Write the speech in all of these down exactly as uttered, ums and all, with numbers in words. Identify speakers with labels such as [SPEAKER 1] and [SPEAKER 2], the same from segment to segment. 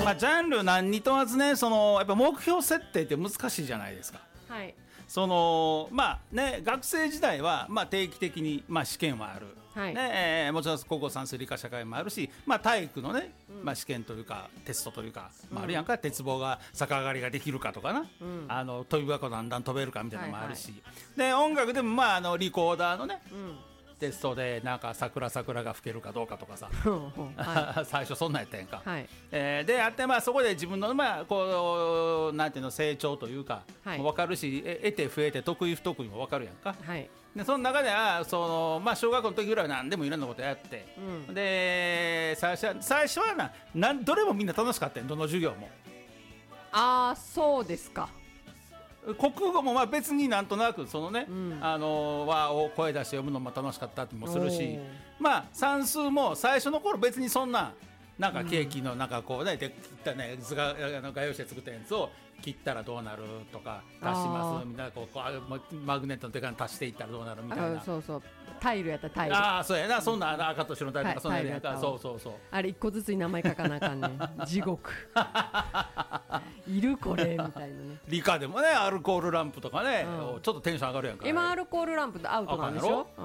[SPEAKER 1] まあ、ジャンル何に問わずね、そのやっぱ目標設定って難しいじゃないですか。
[SPEAKER 2] はい。
[SPEAKER 1] そのまあね、学生時代はまあ定期的にまあ試験はある、
[SPEAKER 2] はい
[SPEAKER 1] ねえーもちろん高校算数理科社会もあるし、まあ、体育のね、うんまあ、試験というかテストというか、まあ、あるやんか、うん、鉄棒が逆上がりができるかとかな、うん、あの飛び箱だんだん飛べるかみたいなのもあるし、はいはい、で音楽でも、まあ、あのリコーダーのね、うんテストでなんか桜桜が吹けるかどうかとかさはい、最初そんなんやったやんか、はいえー、であって、まあ、そこで自分の、まあ、こうなんていうの成長というか、はい、分かるし得て増えて得意不得意も分かるやんか、はい、でその中ではその、まあ、小学校の時ぐらいは何でもいろんなことやって、うん、で最初は最初はななんどれもみんな楽しかったやんどの授業も。
[SPEAKER 2] ああそうですか。
[SPEAKER 1] 国語もまあ別になんとなくそのね、うん、あの和を声出して読むのも楽しかったりもするし、まあ算数も最初の頃別にそんななんかケーキのなんかこうね、で切ったね図が画用紙で作ったやつを切ったらどうなるとか足しますみたいなこうマグネットの手から足していったらどうなるみたいな。
[SPEAKER 2] そうそうタイルやったらタイル。
[SPEAKER 1] ああそうやな、そんな赤と白のタイルとかそんなやんか、そうそうそう。
[SPEAKER 2] あれ一個ずつに名前書かなあかんねん地獄いるこれみたいなね。
[SPEAKER 1] 理科でもねアルコールランプとかね、うん、ちょっとテンション上がるやんか。
[SPEAKER 2] 今アルコールランプってアウトなんでしょ。うん、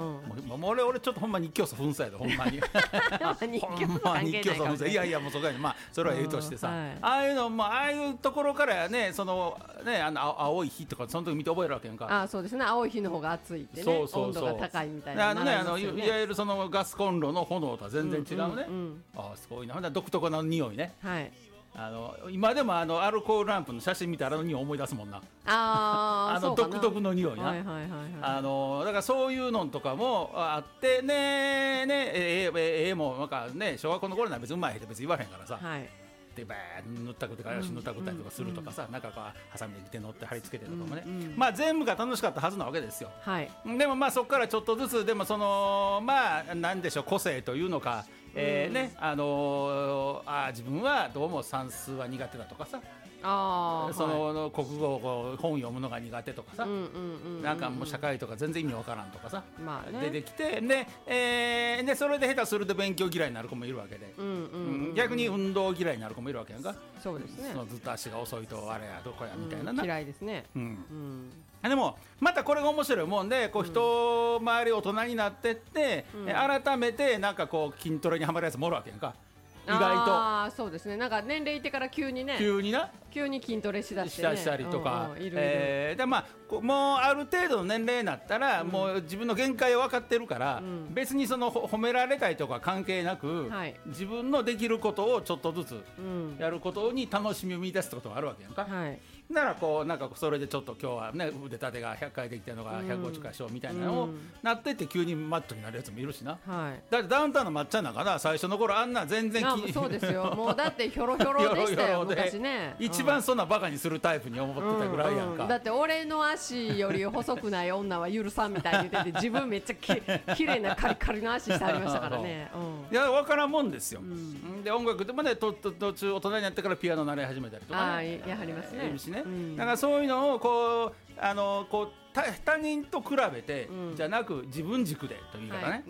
[SPEAKER 1] もう俺俺ちょっとほんま日教祖噴射やでほんまに
[SPEAKER 2] 日教祖関係ないかもしれない。
[SPEAKER 1] いやいやもうそこやね、まあそれはええとしてさ、
[SPEAKER 2] はい、
[SPEAKER 1] ああいうのもああいうところからやね、そのねあの青い日とかその時見て覚えるわけやんか。
[SPEAKER 2] ああそうですね、青い日の方が暑いってね、そうそうそう温度が高いみたいな。
[SPEAKER 1] あのねあのいわゆるそのガスコンロの炎とは全然違うね、うんうんうん、ああすごいな。ほんで独特な匂いね、はい、あの今でもあのアルコールランプの写真見たらあの匂い思い出すもんな。
[SPEAKER 2] あ
[SPEAKER 1] あの独特の匂いな、
[SPEAKER 2] はいはいはいはい、
[SPEAKER 1] あのだからそういうのとかもあってねねええええもなんかね小学校の頃には別にうまいって別に言わへんからさ、はい、でバーッ塗ったくてからし塗ったくったりとかするとかさ、うんうん、なんかこうハサミで手乗って貼り付けてとかもね、うんうん、まあ全部が楽しかったはずなわけですよ、はい、でもまあそこからちょっとずつでもそのまあなんでしょう個性というのか、えーねあのー、あ自分はどうも算数は苦手だとかさ、あその、はい、国語を本読むのが苦手とかさ、なんかもう社会とか全然意味わからんとかさ、まあね、出てきてで、えー、でそれで下手すると勉強嫌いになる子もいるわけで、うんうんうんうん、逆に運動嫌いになる子もいるわけやんか。
[SPEAKER 2] そうですね、
[SPEAKER 1] そのずっと足が遅いとあれやどこやみたいな、うん、
[SPEAKER 2] 嫌いですね、うん
[SPEAKER 1] うん、でもまたこれが面白いもんでこう人周り大人になってって、うん、改めてなんかこう筋トレにはまるやつもおるわけやんか。意外と
[SPEAKER 2] あそうですね、なんか年齢いってから急にね
[SPEAKER 1] 急にな
[SPEAKER 2] 急に筋トレしだして、ね、
[SPEAKER 1] したりとか、
[SPEAKER 2] うんうん、いるいる、
[SPEAKER 1] えー、でまあもうある程度の年齢になったら、うん、もう自分の限界を分かってるから、うん、別にその褒められたいとか関係なく、はい、自分のできることをちょっとずつやることに楽しみを見出すってことがあるわけやんか、はい、だからこうなんかそれでちょっと今日はね腕立てがひゃっかいできたのがひゃくごじゅっかいしようみたいなのをなってって急にマットになるやつもいるしな、はい、だってダウンタウンのまっちゃんなんかな最初の頃あんな全然
[SPEAKER 2] きそうですよもうだってひょろひょろでしたよ昔ね、
[SPEAKER 1] うん、一番そんなバカにするタイプに思ってたぐらいやんか、うんうん、
[SPEAKER 2] だって俺の足より細くない女は許さんみたいに言ってて自分めっちゃききれいなカリカリの足してありましたからね、うん、
[SPEAKER 1] いや分からんもんですよ、うん、で音楽でもねとと途中大人になってからピアノ習い始めたりとか、ね、
[SPEAKER 2] あやはりますね、
[SPEAKER 1] いるしね、うん、だからそういうのをこうあのこう他人と比べて、うん、じゃなく自分軸でという言い方ね、はいうん、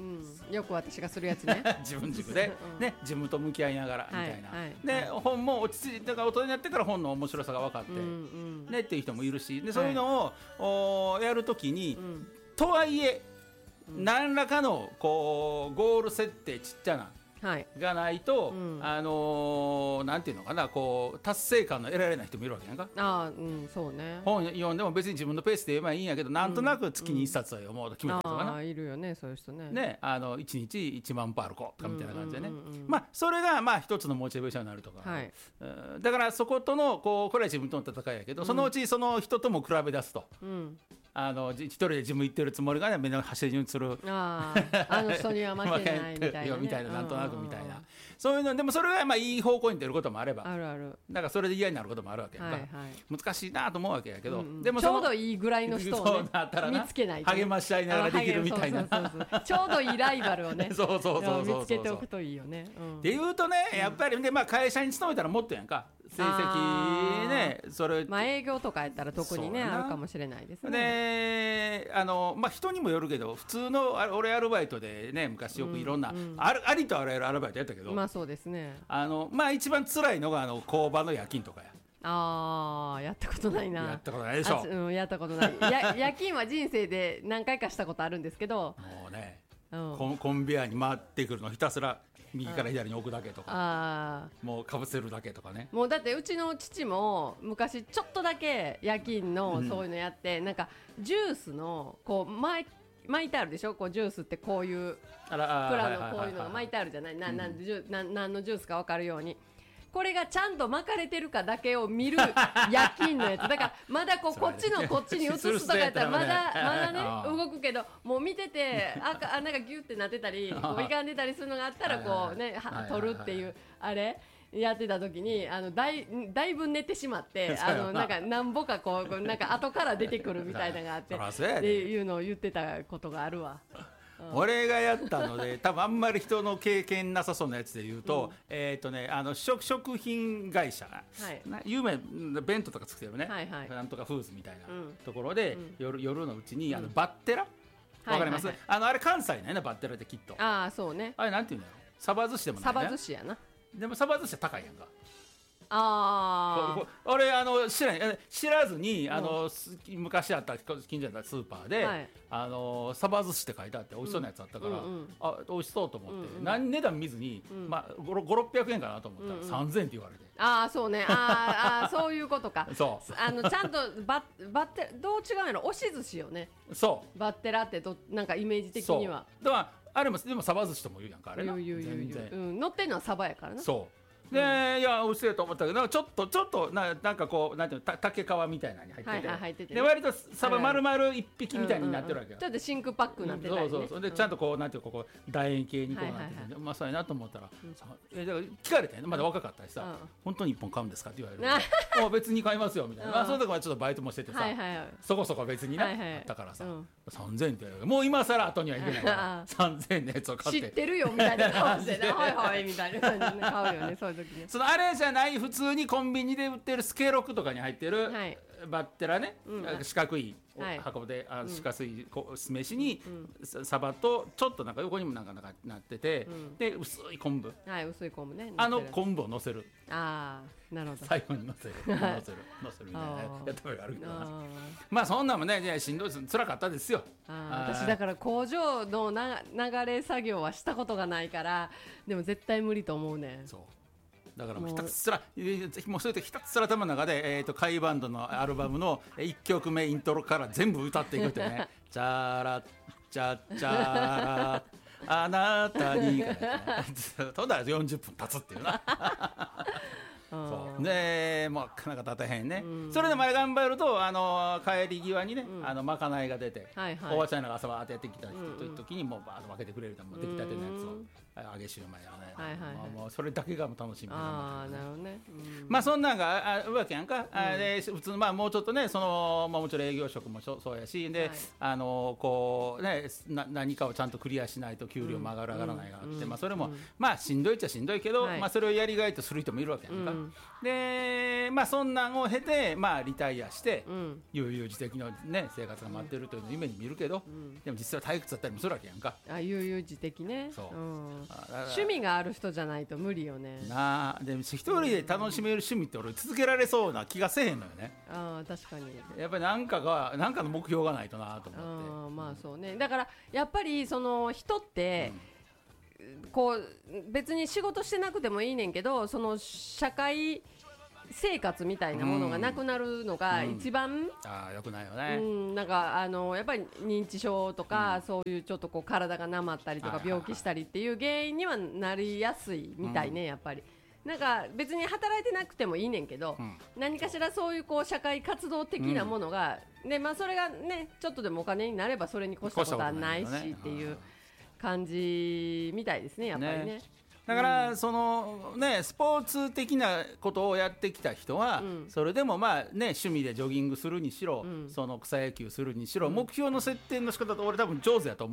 [SPEAKER 2] よく私がするやつね
[SPEAKER 1] 自分軸で、うんね、自分と向き合いながらみたいな、はいはい、で、はい、本も落ち着いてだから大人になってから本の面白さが分かって、うんうんね、っていう人もいるしでそういうのを、はい、やるときに、うん、とはいえ、うん、何らかのこうゴール設定ちっちゃなはい、がないと、うん、あのー、なんていうのかなこう達成感の得られない人もいるわけやんか。
[SPEAKER 2] あ、うん、そうね、
[SPEAKER 1] 本読んでも別に自分のペースで読めばいいんやけど、なんとなく月にいっさつは読もうと決めたりとかな、
[SPEAKER 2] うん、あいるよねそういう人ね。
[SPEAKER 1] ねあのいちにちいちまん歩歩こうとかみたいな感じでね、うんうんうんうん、まあそれがまあ一つのモチベーションになるとか、はい、だからそことのこうこれは自分との戦いやけど、うん、そのうちその人とも比べ出すと、うんあの一人で自分行ってるつもりがね目の走りにする
[SPEAKER 2] ああの人には負けないみたいな、ね、
[SPEAKER 1] みたいななんとなくみたいな、そういうのでもそれがまあいい方向に出ることもあれば
[SPEAKER 2] あるある
[SPEAKER 1] だからそれで嫌になることもあるわけやんか、はいはい、難しいなと思うわけやけど、うん、でも
[SPEAKER 2] ちょうどいいぐらいの人を、ね、見つけないと
[SPEAKER 1] 励まし合いながらできるみたいな
[SPEAKER 2] そうそうそうそうちょうどいいライバルをね
[SPEAKER 1] そうそうそうそう
[SPEAKER 2] 見つけておくといいよね、
[SPEAKER 1] うん、っていうとねやっぱりで、まあ、会社に勤めたらもっとやんか成績ねそれ、
[SPEAKER 2] まあ、営業とかやったら特にねあるかもしれないですね。
[SPEAKER 1] であの、まあ、人にもよるけど普通の俺アルバイトでね昔よくいろんな、うんうん、あ, ありとあらゆるアルバイトやったけど、
[SPEAKER 2] まあそうですね、
[SPEAKER 1] あの、まあ、一番辛いのがあの工場の夜勤とかや。
[SPEAKER 2] あーやったことないな。
[SPEAKER 1] やったことないでしょ。
[SPEAKER 2] うん、やったことないや夜勤は人生で何回かしたことあるんですけど、
[SPEAKER 1] もうね、
[SPEAKER 2] うん、
[SPEAKER 1] コン、コンベヤーに回ってくるのひたすら右から左に置くだけとか、
[SPEAKER 2] あ
[SPEAKER 1] もうかぶせるだけとかね。
[SPEAKER 2] もうだってうちの父も昔ちょっとだけ夜勤のそういうのやって、うん、なんかジュースのこう巻い巻いてあるでしょ、こうジュースってこういうプラのこういうのが巻いてあるじゃない、ななんでジュな何のジュースか分かるように、これがちゃんと巻かれてるかだけを見る夜勤のやつだからまだこうこっちのこっちに移すとかやったらまだまだね動くけど、もう見ててああなんかギュってなってたりこういかんでたりするのがあったらこうね取るっていうあれやってた時にあのだいだいぶ寝てしまってあのなんかなんぼかこうなんか後から出てくるみたいなのがあってっていうのを言ってたことがあるわ。
[SPEAKER 1] 俺がやったので多分あんまり人の経験なさそうなやつで言うと、うん、えっ、ー、とねあの 食, 食品会社、はい、有名弁当とか作ってるね、はいはい、なんとかフーズみたいなところで、うん、夜, 夜のうちに、うん、あのバッテラわかります、はいはいはい、あのあれ関西ねバッテラってきっと
[SPEAKER 2] ああそうね
[SPEAKER 1] あれなんていうんだろうサバ寿司でもないね
[SPEAKER 2] サバ寿司やな。
[SPEAKER 1] でもサバ寿司は高いやんか。
[SPEAKER 2] あ
[SPEAKER 1] 俺あの知らない知らずにあの、うん、昔あった近所だったスーパーで、はい、あのサバ寿司って書いてあって美味しそうなやつあったから、うんうん、あ美味しそうと思って、うんうん、何値段見ずに、うんまあ、ごひゃくろっぴゃくえんかなと思ったら、うんうん、さんぜんえんって言われて、
[SPEAKER 2] ああそうねああそういうことかそうあのちゃんとバッバッテどう違うんやろ押し寿司よね。
[SPEAKER 1] そう
[SPEAKER 2] バッテラってどなんかイメージ的には
[SPEAKER 1] そうだからあれもでもサバ寿司とも言うやんかあれな
[SPEAKER 2] 言う言う言う言う、うん、乗ってんのはサバやからな。
[SPEAKER 1] そうで、うん、いや美味しいと思ったけどちょっとちょっと な, なんかこうなんていうの竹皮みたいなのに入ってて、はいはい入っててね、で割とサバ丸々一匹みたいになってるわけよ、
[SPEAKER 2] うんうんうん、ちょっと真空パックになってたりね、
[SPEAKER 1] そうそうそうでちゃんとこうなんていうここ楕円形にこうなってて、はいはいはい、まあそうやなと思ったら、うん、えだから聞かれてねまだ若かったりさ、うん、本当にいっぽん買うんですかって言われる、うん、別に買いますよみたいな、うん、まあ、その時はちょっとバイトもしててさ、はいはいはい、そこそこ別にね、はいはい、あったからさ、うん、さんぜんえんってもう今更後にはいけないからさんぜんえんのやつを買って
[SPEAKER 2] 知ってるよみたいな顔してねはいはいみたいな感じで買うよねそういう時ね。
[SPEAKER 1] そのあれじゃない普通にコンビニで売ってるスケロクとかに入ってる、はい、バッテラね、うん、四角い箱で、はい、あ四角い酢飯に、うん、サバとちょっとなんか横にもなんかなってて、うん、で薄い昆布、
[SPEAKER 2] はい、薄い昆布ね
[SPEAKER 1] あの昆布を乗せる
[SPEAKER 2] ああなるほど
[SPEAKER 1] 最後に乗せる乗せる乗せるみたいなやったことがあるけどなまあそんなもねしんどいです辛かったですよ。
[SPEAKER 2] あ私だから工場のな流れ作業はしたことがないからでも絶対無理と思うね。
[SPEAKER 1] そうだからもうひたすらもうそれとひたすら頭の中で、えー、と甲斐バンドのアルバムのいっきょくめイントロから全部歌っていくってねチャラチャチャラあなたにとんだらよんじゅっぷん経つっていうなそうでもうなかなか立てへんね、うん、それでまで頑張るとあの帰り際にね、うん、あのまかないが出て、はいはい、おばちゃんが朝わーってやってきた時にもうバーッと分けてくれるともう出来たてのやつを揚げシューマイをね、はいはいはいまあ、もうそれだけがもう楽しみ
[SPEAKER 2] あなるほどね、
[SPEAKER 1] うん、まあそんなんがあるわけやんか、うん、あで普通まあもうちょっとねその、まあ、もちろん営業職もそうやしで、はい、あのこうねな何かをちゃんとクリアしないと給料も上がる上がらないがあって、うんまあ、それも、うん、まあしんどいっちゃしんどいけど、はいまあ、それをやりがいとする人もいるわけやんか、うん、でまあそんなんを経てまあリタイアして、うん、悠々自適のね生活が待ってるというのを夢に見るけど、うん、でも実際は退屈だったりもするわけやんか。
[SPEAKER 2] あ悠々自適ねそう、うん、趣味がある人じゃないと無理よね。
[SPEAKER 1] なあでも一人で楽しめる趣味って俺続けられそうな気がせえへんのよね。
[SPEAKER 2] あ確かに
[SPEAKER 1] やっぱり何かが何かの目標がないとなと思って
[SPEAKER 2] あまあそうねだからやっぱりその人って、うん、こう別に仕事してなくてもいいねんけどその社会生活みたいなものがなくなるのが一番、うん、
[SPEAKER 1] あ良くないよね、
[SPEAKER 2] うん、なんかあのやっぱり認知症とか、うん、そういうちょっとこう体がなまったりとか病気したりっていう原因にはなりやすいみたいね、うん、やっぱりなんか別に働いてなくてもいいねんけど、うん、何かしらそういうこう社会活動的なものが、うんでまあ、それがねちょっとでもお金になればそれに越したことはないしっていう感じみたいですねやっぱりね、ね
[SPEAKER 1] だから、うん、そのねスポーツ的なことをやってきた人は、うん、それでもまあね趣味でジョギングするにしろ、うん、その草野球するにしろ、うん、目標の設定の仕方と俺多分上手やと思うね。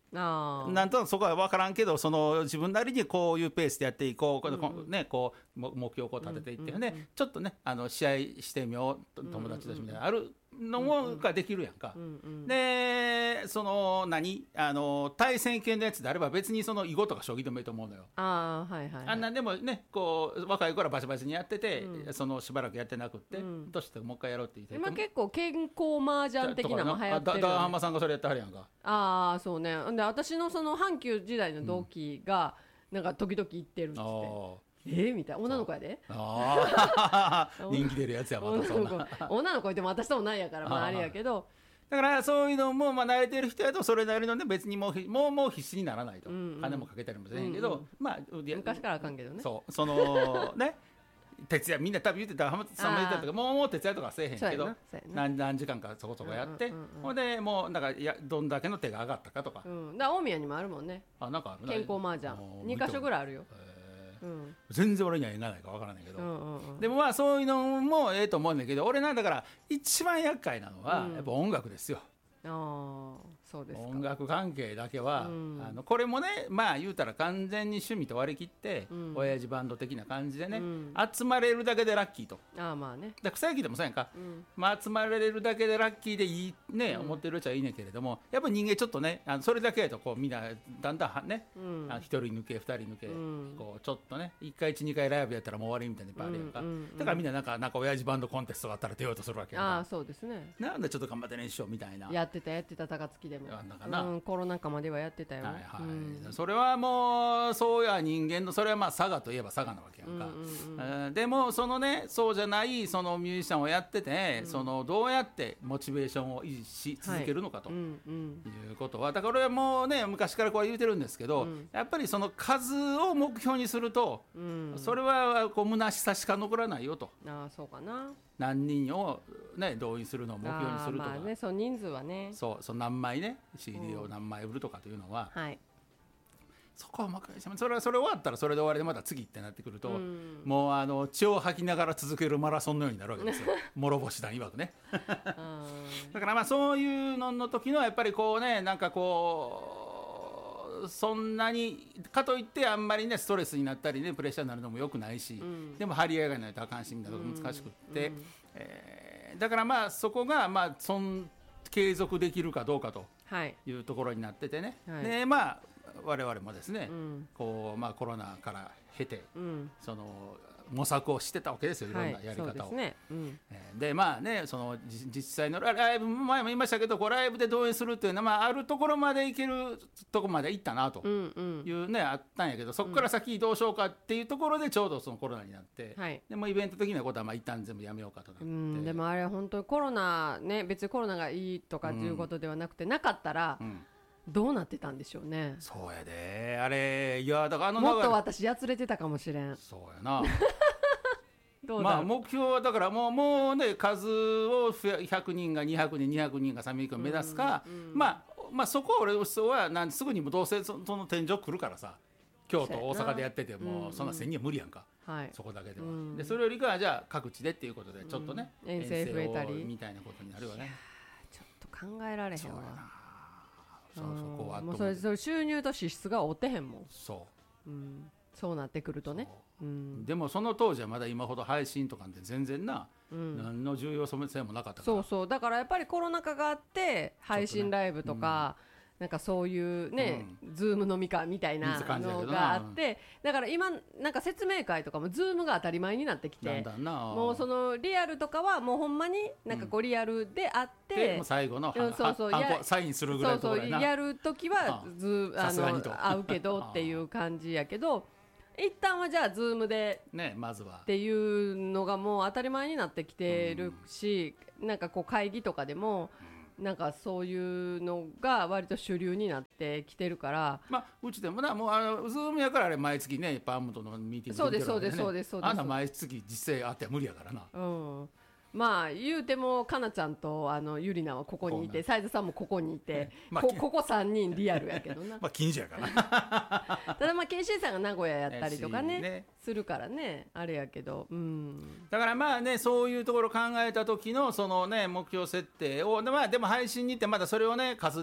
[SPEAKER 2] あ
[SPEAKER 1] なんとなくそこは分からんけどその自分なりにこういうペースでやっていこう、うんうん、ね、こう目標をこう立てていってね、うんうん、ちょっとねあの試合してみよう友達たちみたいな、うんうん、あるのもができるやんか、うんうん、でその何あの対戦系のやつであれば別にその囲碁とか将棋でもいいと思うのよ。
[SPEAKER 2] あ、はいはいはい、
[SPEAKER 1] あんなんでもねこう若い頃はバチバチにやってて、うん、そのしばらくやってなくって、うん、年してもう一回やろうって言って
[SPEAKER 2] 今結構健康麻雀的なのも流行ってるよね。
[SPEAKER 1] ダーハマさんがそれやってはるやんか。
[SPEAKER 2] ああそうね。で私のその阪急時代の同期がなんか時々行ってるっつって、うんえー、みたいな女の子やで
[SPEAKER 1] あ人気出るやつやまたそんな
[SPEAKER 2] 女の子いても私ともないやからまああれやけど
[SPEAKER 1] だからそういうのもまあ慣れてる人やとそれなりのね別にもうもうもう必死にならないと、うんうん、金もかけたりもせへんけど、うんうん、まあ
[SPEAKER 2] 昔からあかんけどね
[SPEAKER 1] そうそのね徹夜みんな多分言ってた浜田さんも言ってたけどもうもう徹夜とかせえへんけど何, 何時間かそこそこやって、うんうんうん、ほんでもうなんかやどんだけの手が上がったかとか、
[SPEAKER 2] うん、だから大宮にもあるもんね。
[SPEAKER 1] あなんかある
[SPEAKER 2] 健康麻雀にか所ぐらいあるよ。
[SPEAKER 1] うん、全然俺には言えないか分からないけど、うんうんうん、でもまあそういうのもええと思うんだけど俺なんだから一番厄介なのはやっぱ音楽ですよ、
[SPEAKER 2] うん、あそうですか。
[SPEAKER 1] 音楽関係だけは、うん、あのこれもねまあ言うたら完全に趣味と割り切って、うん、親父バンド的な感じでね、うん、集まれるだけでラッキーと。
[SPEAKER 2] あまあね
[SPEAKER 1] だから草野球でもそうやんか、うん、まあ集まれるだけでラッキーでいいね、うん、思ってるうちはいいねんけれどもやっぱり人間ちょっとねあのそれだけやとこうみんなだんだんね、うん、あひとり抜けふたり抜け、うん、こうちょっとねいっかいいちにかいライブやったらもう終わりみたいなのいっぱいあるやんか、うんうんうん、だからみんななんかなんか親父バンドコンテストがあったら出ようとするわけやんか。
[SPEAKER 2] あそうですね。
[SPEAKER 1] なんでちょっと頑張って練習しようみたいな
[SPEAKER 2] やってたやってた高槻でも
[SPEAKER 1] なんだかな、
[SPEAKER 2] うん、コロナ禍まではやってたよ、はいはい
[SPEAKER 1] うん、それはもうそうや人間のそれはまあ佐賀といえば佐賀なわけやんか、うんうんうん、でもそのねそうじゃないそのミュージシャンをやってて、うん、そのどうやってモチベーションを維持し続けるのかと、はいうんうん、いうことはだから俺はもうね昔からこう言うてるんですけど、うん、やっぱりその数を目標にすると、うん、それはこう虚しさしか残らないよと。
[SPEAKER 2] あそうかな。
[SPEAKER 1] 何人を、ね、動員するのを目標にするとか、
[SPEAKER 2] まあね、そう人数はね
[SPEAKER 1] そうそう何枚ね シーディー を何枚売るとかというのは、
[SPEAKER 2] うんはい、
[SPEAKER 1] そこはもうそれはそれ終わったらそれで終わりでまた次ってなってくると、うん、もうあの血を吐きながら続けるマラソンのようになるわけですよ諸星団曰くねだからまあそういうのの時のやっぱりこうねなんかこうそんなにかといってあんまりねストレスになったりねプレッシャーになるのも良くないし、うん、でも張り合いがないとあかんしみたいな難しくって、うんうんえー、だからまあそこがまあそん継続できるかどうかというところになっててね、はい、でまあ我々もですね、うん、こうまあコロナから経て、うん、その模索をしてたわけですよいろんなやり方を、はいそうですねうんえー、でまあねその実際のライブ前も言いましたけどこうライブで動員するっていうのは、まあ、あるところまで行けるところまで行ったなというね、うんうん、あったんやけどそこから先どうしようかっていうところでちょうどそのコロナになって、うん、でもイベント的なことはまあ一旦全部やめようかとなって、うん、
[SPEAKER 2] でもあれ本当にコロナね別にコロナがいいとかっていうことではなくて、うん、なかったら、うんどうなってたんでしょうね。
[SPEAKER 1] そうやであれいやだからあの
[SPEAKER 2] もっと私やつれてたかもしれん。
[SPEAKER 1] そうやなどうだまあ目標はだからもうもうね数をひゃくにんがにひゃくにんにひゃくにんがさんびゃくにん目指すか、うんうん、まあまあそこは俺はなんすぐにもどうせその天井来るからさ京都大阪でやっててもそんなせんにんは無理やんか、うんうん、そこだけでは、うん、でそれよりかはじゃあ各地でっていうことでちょっとね、
[SPEAKER 2] うん、遠征増えたり
[SPEAKER 1] みたいなことになるよね。
[SPEAKER 2] ちょっと考えられへんわ。そうやな
[SPEAKER 1] そうそこは
[SPEAKER 2] もうそれそれ収入と支出が追ってへんもん。
[SPEAKER 1] そう、
[SPEAKER 2] うん、そうなってくるとね、うん、
[SPEAKER 1] でもその当時はまだ今ほど配信とかって全然な、うん、何の重要性もなかったから
[SPEAKER 2] そうそうだからやっぱりコロナ禍があって配信ライブとか、なんかそういうね、うん、ズーム飲み会みたいなのがあって、だから今なんか説明会とかもズームが当たり前になってきて、
[SPEAKER 1] だんだんな
[SPEAKER 2] もうそのリアルとかはもうほんまになんかこうリアルであって、うん、
[SPEAKER 1] でもう最後のそうそうやサインするぐらいのところやな、
[SPEAKER 2] そうそうやるときはズあの会うけどっていう感じやけど一旦はじゃあズームで
[SPEAKER 1] ねまずは
[SPEAKER 2] っていうのがもう当たり前になってきてるし、うん、なんかこう会議とかでもなんかそういうのが割と主流になってきてるから、
[SPEAKER 1] まあ、うちでもなもうあのズームやからあれ毎月ねパームとのミーティング
[SPEAKER 2] そうですそうですそうですそうです。
[SPEAKER 1] あんな毎月実際あっては無理やからな。
[SPEAKER 2] うん。まあ言うてもかなちゃんとあのゆりなはここにいて斉藤さんもここにいて、まあ、こ, ここさんにんリアルやけどな
[SPEAKER 1] まあ近所やから
[SPEAKER 2] ただまあケンシーさんが名古屋やったりとか ね, ねするからねあれやけど、うん、
[SPEAKER 1] だからまあねそういうところ考えた時のそのね目標設定を、まあ、でも配信に行ってまだそれをね数で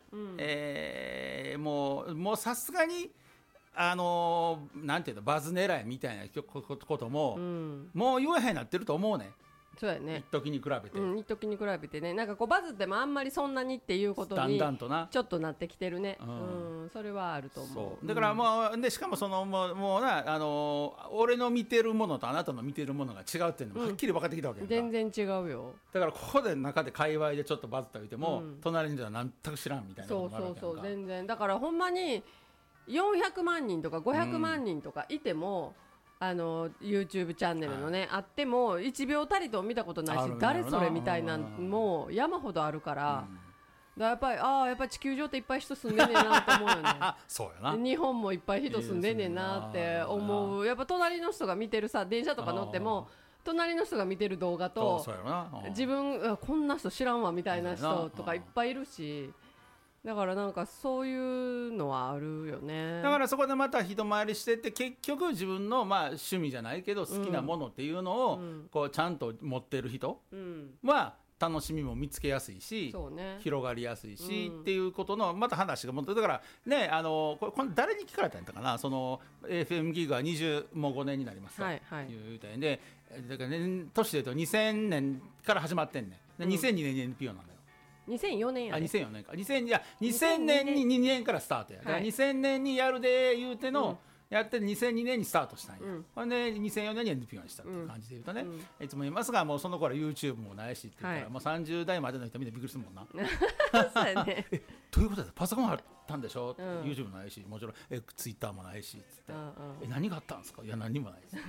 [SPEAKER 2] うん、
[SPEAKER 1] えー、もうもうさすがにあのー、なんていうのバズ狙いみたいなことも、うん、もう言わへんなってると思うね。
[SPEAKER 2] そうやね。
[SPEAKER 1] 一時に比べて、
[SPEAKER 2] うん、一時に比べてね、なんかこうバズってもあんまりそんなにっていうことに
[SPEAKER 1] だんだんとな
[SPEAKER 2] ちょっとなってきてるね。うん、うん、それはあると思う。
[SPEAKER 1] そうだからもうでしかもそのもうもうなあのー、俺の見てるものとあなたの見てるものが違うっていうのもはっきり分かってきたわけやんか、
[SPEAKER 2] うん、全然違うよ。
[SPEAKER 1] だからここで中で界隈でちょっとバズった言っても、うん、隣には全く知らんみたいなこと
[SPEAKER 2] があるわけやんか。そうそうそう全然だからほんまによんひゃくまんにんとかごひゃくまんにんとかいても、うん、あの YouTube チャンネルのね、はい、あってもいちびょうたりと見たことないし誰それみたいなもう山ほどあるから、うん、だからやっぱりああやっぱり地球上っていっぱい人住んでんねんなと思うよね
[SPEAKER 1] そうやな。
[SPEAKER 2] 日本もいっぱい人住んでんねんなって思う。やっぱ隣の人が見てるさ電車とか乗っても隣の人が見てる動画と自分こんな人知らんわみたいな人とかいっぱいいるし、だからなんかそういうのはあるよね。
[SPEAKER 1] だからそこでまた一回りしてって結局自分のまあ趣味じゃないけど好きなものっていうのをこうちゃんと持ってる人は楽しみも見つけやすいし、
[SPEAKER 2] そうね、
[SPEAKER 1] 広がりやすいし、うん、っていうことのまた話がもっとだからねあのこれこれ誰に聞かれたんだかな、その エフエム ギグはにじゅうもうごねんになりますというたいで、だからね年でいうとにせんねんから始まってんねん。でにせんにねんに エヌピーオー なんだよ。
[SPEAKER 2] にせんよねんや、ね、
[SPEAKER 1] あにせんよねんかにせんいやにせんねんににねんからスタートや、はい、だからにせんねんにやるで言うての、うんやってにせんにねんにスタートしたんや、うん、ほんでにせんよねんに エヌピーオー にしたっていう感じで言うとね、うん、いつも言いますがもうその頃 YouTube もないしって言ったら、はい、もうさんじゅう代までの人みんなびっくりするもんな
[SPEAKER 2] そうやね
[SPEAKER 1] えということでパソコンあったんでしょ、うん、YouTube もないしもちろんえ Twitter もないしっつって、うんうん、え何があったんですか、いや何もないです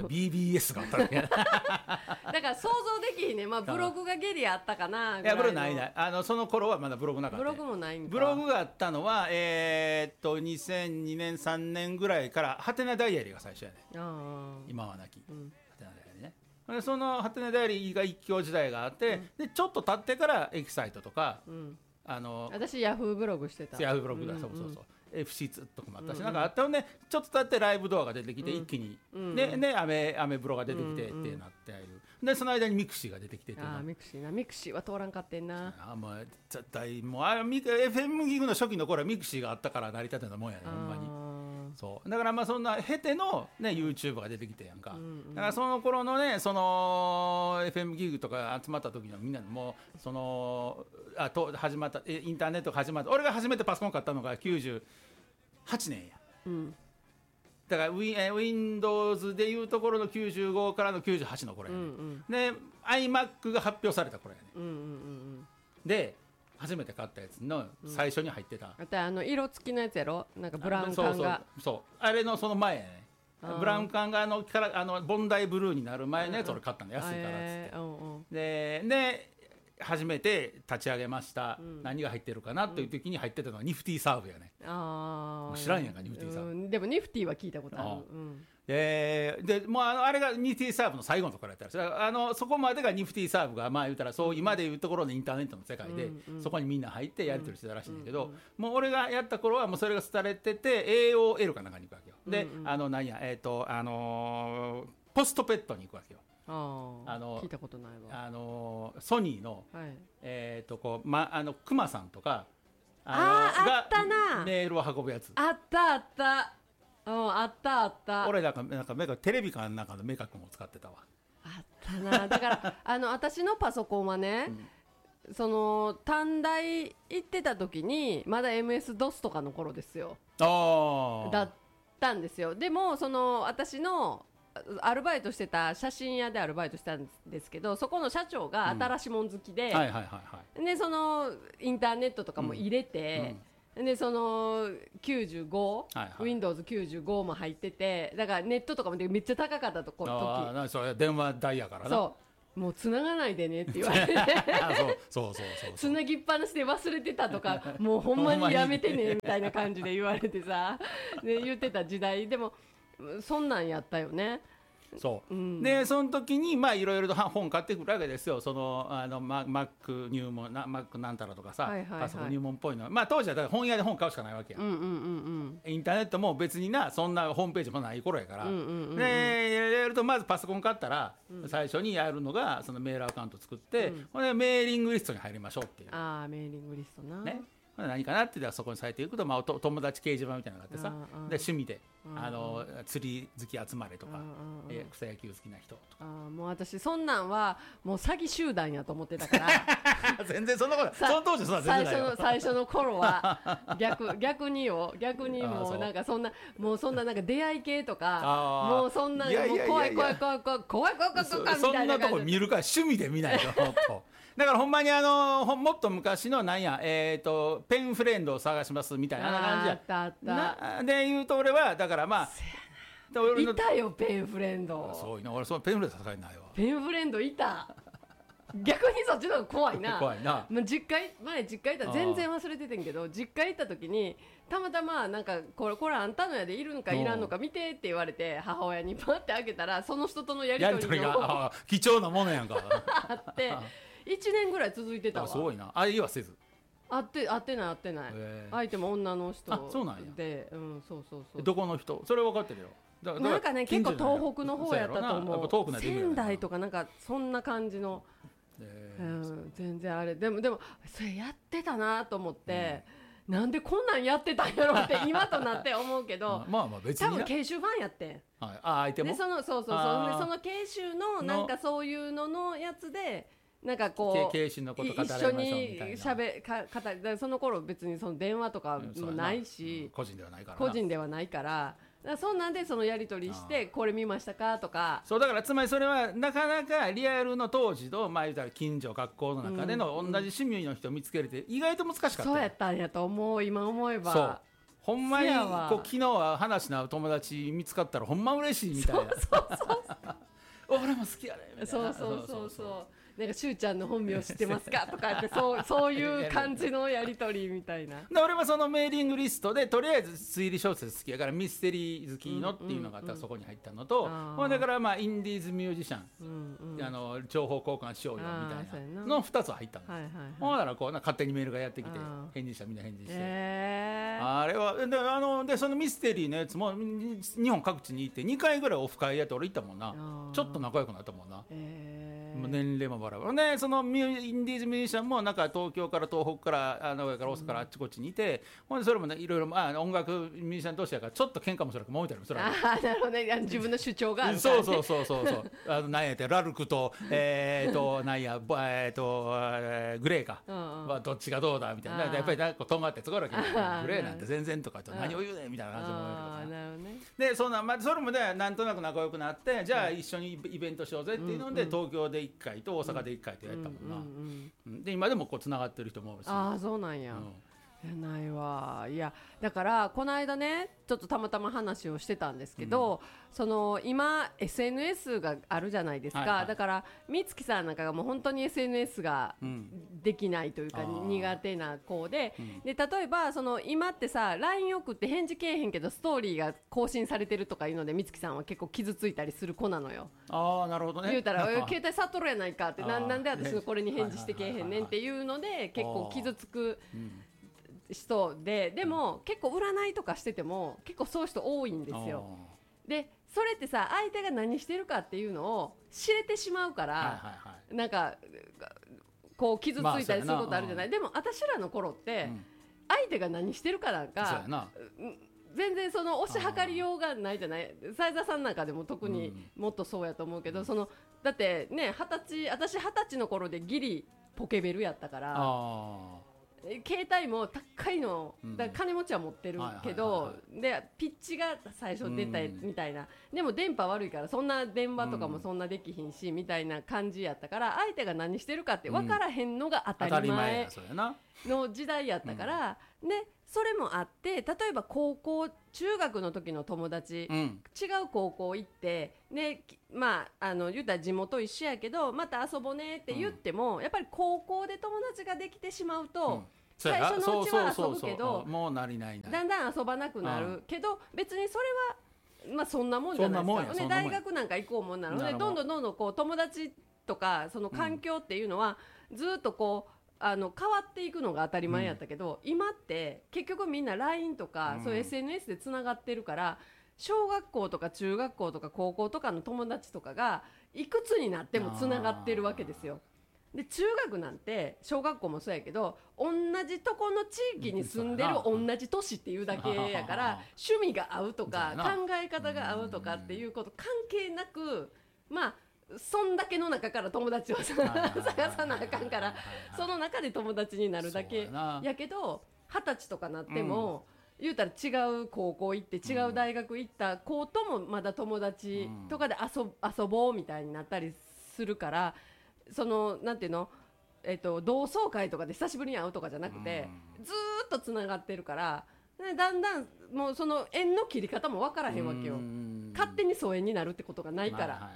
[SPEAKER 1] ビービーエス があったんやだ
[SPEAKER 2] から想像できひんね、まあ、ブログがゲリあったかなぐらいの。いや
[SPEAKER 1] ブログないないあのその頃はまだブログなかった。
[SPEAKER 2] ブログもないんか。
[SPEAKER 1] ブログがあったのはえー、っとにせんにねんさんねんぐらいからハテナダイアリーが最初やね。あ今はなき、うん、ハテナダイアリーね。でそのハテナダイアリーが一強時代があって、うん、でちょっと経ってからエキサイトとか、うん、あの
[SPEAKER 2] 私ヤフーブログしてた。
[SPEAKER 1] ヤフーブログだ、うんうん、そうそうそう エフシーツー とかもあったし、うんうん、なんかあったのね。ちょっと経ってライブドアが出てきて、うん、一気に、うんうん、で, でアメアメブロが出てきて、うんうん、ってなっている。でその間にミクシーが出てきてて、
[SPEAKER 2] あミクシーなミクシーは通らんかってんな。
[SPEAKER 1] あもう絶対もうあ エフエム ギグの初期の頃はミクシーがあったから成り立てたもんやねほんまに。そうだからまあそんな経ての、ね、YouTube が出てきてやんか、うんうん、だからその頃のねその エフエム ギグとか集まった時のみんなもうそのあと始まったインターネットが始まった。俺が初めてパソコン買ったのがきゅうじゅうはちねんや、うん、だから Windows でいうところのきゅうじゅうごからのきゅうじゅうはちの頃やね、うんうん、で iMac が発表された頃やね、うんうんうん、で初めて買ったやつの最初に入ってた、
[SPEAKER 2] うん、あの色付きのやつやろ、なんかブラウン管が
[SPEAKER 1] そうそうそうあれのその前やね。ブラウン管があのからあのボンダイブルーになる前のやつ俺買ったの、うん、安いからっつって、えーうんうん、でで初めて立ち上げました、うん、何が入ってるかなという時に入ってたのはニフティサーブやね、うん、あ知らんやんかニフティサーブ、うん、
[SPEAKER 2] でもニフティは聞いたことある。あ、うん
[SPEAKER 1] えー、でもう あ, のあれがニフティサーブの最後のところやったらあのそこまでがニフティサーブがまあ言うたらそう今でいうところのインターネットの世界で、うんうん、そこにみんな入ってやり取りしてたらしいんだけど、うんうん、もう俺がやった頃はもうそれが廃れてて エーオーエル かなんかに行くわけよ、で、うんうん、あの何やえっ、ー、とあのー、ポストペットに行くわけよ。
[SPEAKER 2] ああの聞いたことないわ。
[SPEAKER 1] あのソニーの、はい、えー、とこうまあのクマさんとか
[SPEAKER 2] あのああったな
[SPEAKER 1] メールを運ぶやつ
[SPEAKER 2] あったあったうんあったあった。
[SPEAKER 1] 俺なんかなんかメカテレビかなんかのメカ君を使ってたわ。
[SPEAKER 2] あったなだからあの私のパソコンはね、うん、その短大行ってた時にまだ エムエスドス とかの頃ですよ。あだったんですよ。でもその私のアルバイトしてた写真屋でアルバイトしたんですけど、そこの社長が新しいもん好きで、でそのインターネットとかも入れて、うんうん、でそのきゅうじゅうご、はいはい、ウィンドウズきゅうじゅうご も入ってて、だからネットとかもめっちゃ高かったとこ時。
[SPEAKER 1] あそれ電話代やからな。
[SPEAKER 2] そうもう繋がないでねって言われてそうそうそうそう繋ぎっぱなしで忘れてたとかもうほんまにやめてねみたいな感じで言われてさで言ってた時代でもそんなんやったよね。
[SPEAKER 1] そう、うん、でその時にまあいろいろと本買ってくるわけですよ。そのあのマック入門なマックなんたらとかさ、はいはいはい、パソコン入門っぽいの、まあ当時はだから本屋で本買うしかないわけや、うんうんうんうん、インターネットも別になそんなホームページもない頃やから、うんうんうんうん、でやるとまずパソコン買ったら、うん、最初にやるのがそのメールアカウント作って、うん、ほんでメーリングリストに入りましょうっていう。
[SPEAKER 2] ああメーリングリストな、
[SPEAKER 1] ね、 何かなって言ったらそこにされていくと、まあ、友達掲示板みたいなのがあってさ、で趣味であの釣り好き集まれとか、え草野球好きな人とか。
[SPEAKER 2] あもう私そんなんはもう詐欺集団やと思ってたから
[SPEAKER 1] 全然そんなことその当時そんな全然ないよ。
[SPEAKER 2] 最初の最初の頃は逆逆によ逆にもうなんかそんなもうそんななんか出会い系とかもうそんなもう怖い怖い怖い怖い怖い怖い怖い怖いみたいな感じ。
[SPEAKER 1] そんなとこ見るから趣味で見ないとだからほんまにあのもっと昔のなんや、えー、とペンフレンドを探しますみたいな感じや。
[SPEAKER 2] あったあった
[SPEAKER 1] で言うと俺はだからまあ
[SPEAKER 2] いたよペンフレンド。
[SPEAKER 1] そういな俺そのペンフレンド戦いないわ。
[SPEAKER 2] ペンフレンドいた逆にそっちの方が怖いな
[SPEAKER 1] 怖いな、
[SPEAKER 2] まあ、実家前実家行った全然忘れててんけど実家行った時にたまたまなんかこれこれあんたのやでいるのかいらんのか見てって言われて母親にパッて開けたらその人とのやり取り
[SPEAKER 1] が貴重なものやんか
[SPEAKER 2] あっていちねんぐらい続いてたわ。
[SPEAKER 1] すごいな。あいはせず
[SPEAKER 2] 会って会ってない会ってない相手も女の人で。
[SPEAKER 1] あそうなんや。
[SPEAKER 2] うん、そうそうそう。
[SPEAKER 1] どこの人それ分かってるよ。
[SPEAKER 2] だなんかね結構東北の方やったと思う。仙台とかなんかそんな感じの、えーうん、全然あれでもでもそれやってたなと思って、うん、なんでこんなんやってたんやろって今となって思うけど
[SPEAKER 1] まあまあ別に
[SPEAKER 2] 多分研修ファンやってん、
[SPEAKER 1] はい、あ相手も
[SPEAKER 2] でそのそうそうそうでその研修のなんかそういうののやつでなんかこう一緒にしゃべか語りその頃別にその電話とかもないし、
[SPEAKER 1] うん、個人ではないから
[SPEAKER 2] 個人ではないからそんなんでそのやり取りしてこれ見ましたかとか。
[SPEAKER 1] そうだからつまりそれはなかなかリアルの当時のまあ言ったら近所学校の中での同じ趣味の人を見つけるって意外と難しかった、うん、
[SPEAKER 2] そうやったんやと思う今思えば。そう
[SPEAKER 1] ほんまにこう昨日は話の合う友達見つかったらほんま嬉しいみたいな。そうそうそう俺も好きやねみたいな。
[SPEAKER 2] そうそうそうそうなんかしゅうちゃんの本名知ってますかとかってそうそういう感じのやり取りみたいな。
[SPEAKER 1] で俺もそのメーリングリストでとりあえず推理小説好きやからミステリー好きのっていうのがあったらそこに入ったのと、うんうん、だからまあインディーズミュージシャン、うんうん、あの情報交換しようよみたいなのふたつ入ったんです、はいはいはい、ほんならこうな勝手にメールがやってきて返事したみんな返事して、えー、あれはであのでそのミステリーのやつも日本各地に行ってにかいぐらいオフ会やって俺行ったもんな。ちょっと仲良くなったもんな、えー、年齢もバラバラね。そのインディーズミュージシャンもなんか東京から東北から名古屋から大阪からあっちこっちにいて、ほんでそれもねいろいろ、まあ、音楽ミュージシャン同士やからちょっと喧嘩もそれか揉めたりもするわけ。
[SPEAKER 2] ああなるほどね自分の主張があるから、
[SPEAKER 1] ね、そうそうそうそうそうあのなんやってラルクとえー、となんやえー、とグレーか、うんうん、どっちがどうだみたいなやっぱりなんかとんがってつこるわけグレーなんて全然とかと何を言うねみたいな感じもあるけどさ、ね、でそんな、まあ、それもねなんとなく仲良くなってじゃあ一緒にイベントしようぜっていうので、うんうん、東京でいっかいと大阪でいっかいとやったもんな、うんうんうん、で今でもこうつながってる人も多いし。
[SPEAKER 2] ああそうなんや、うん、やないわ。いやだからこの間ねちょっとたまたま話をしてたんですけど、うん、その今 エスエヌエス があるじゃないですか、はいはい、だから美月さんなんかがもう本当に エスエヌエス ができないというか、うん、苦手な子で、うん、で例えばその今ってさ ライン 送って返事けえへんけどストーリーが更新されてるとかいうので美月さんは結構傷ついたりする子なのよ。
[SPEAKER 1] ああなるほどね。
[SPEAKER 2] 言うたら携帯さっとるやないかってな ん, なんで私のこれに返事してけえへんねんっていうので結構傷つく人で、でも結構占いとかしてても結構そういう人多いんですよ。でそれってさ相手が何してるかっていうのを知れてしまうから、はいはいはい、なんかこう傷ついたりすることあるじゃない、まあ、でも私らの頃って相手が何してるかなんか、うん、全然その推し量りようがないじゃない。斉田さんなんかでも特にもっとそうやと思うけど、うん、そのだってね二十歳私二十歳の頃でギリポケベルやったから、あ携帯も高いのだから金持ちは持ってるけど、でピッチが最初出たみたいな、うん、でも電波悪いからそんな電話とかもそんなできひんし、うん、みたいな感じやったから相手が何してるかって分からへんのが当たり前の時代やったから、うん、でそれもあって例えば高校中学の時の友達、うん、違う高校行ってね、まああの言ったら地元一緒やけどまた遊ぼうねって言っても、うん、やっぱり高校で友達ができてしまうと、うん、最初のうちは遊ぶけど
[SPEAKER 1] もうなりないな
[SPEAKER 2] だんだん遊ばなくなる、うん、けど別にそれはまあそんなもんじゃないですか。ね、大学なんか行こうもんなのでどんどんどんどんこう友達とかその環境っていうのはずっとこうあの変わっていくのが当たり前やったけど、うん、今って結局みんな ライン とか、うん、そういう エスエヌエス でつながってるから小学校とか中学校とか高校とかの友達とかがいくつになってもつながってるわけですよ。 で中学なんて小学校もそうやけど同じとこの地域に住んでる同じ都市っていうだけやから趣味が合うとか考え方が合うとかっていうこと関係なくまあそんだけの中から友達を探さなあかんからその中で友達になるだけやけど二十歳とかなっても、うん、言うたら違う高校行って違う大学行った子ともまだ友達とかで 遊, 遊ぼうみたいになったりするからそのなんていうの、えっと、同窓会とかで久しぶりに会うとかじゃなくてずーっとつながってるからでだんだんもうその縁の切り方も分からへんわけよ。勝手に疎遠になるってことがないから、はいはいはい、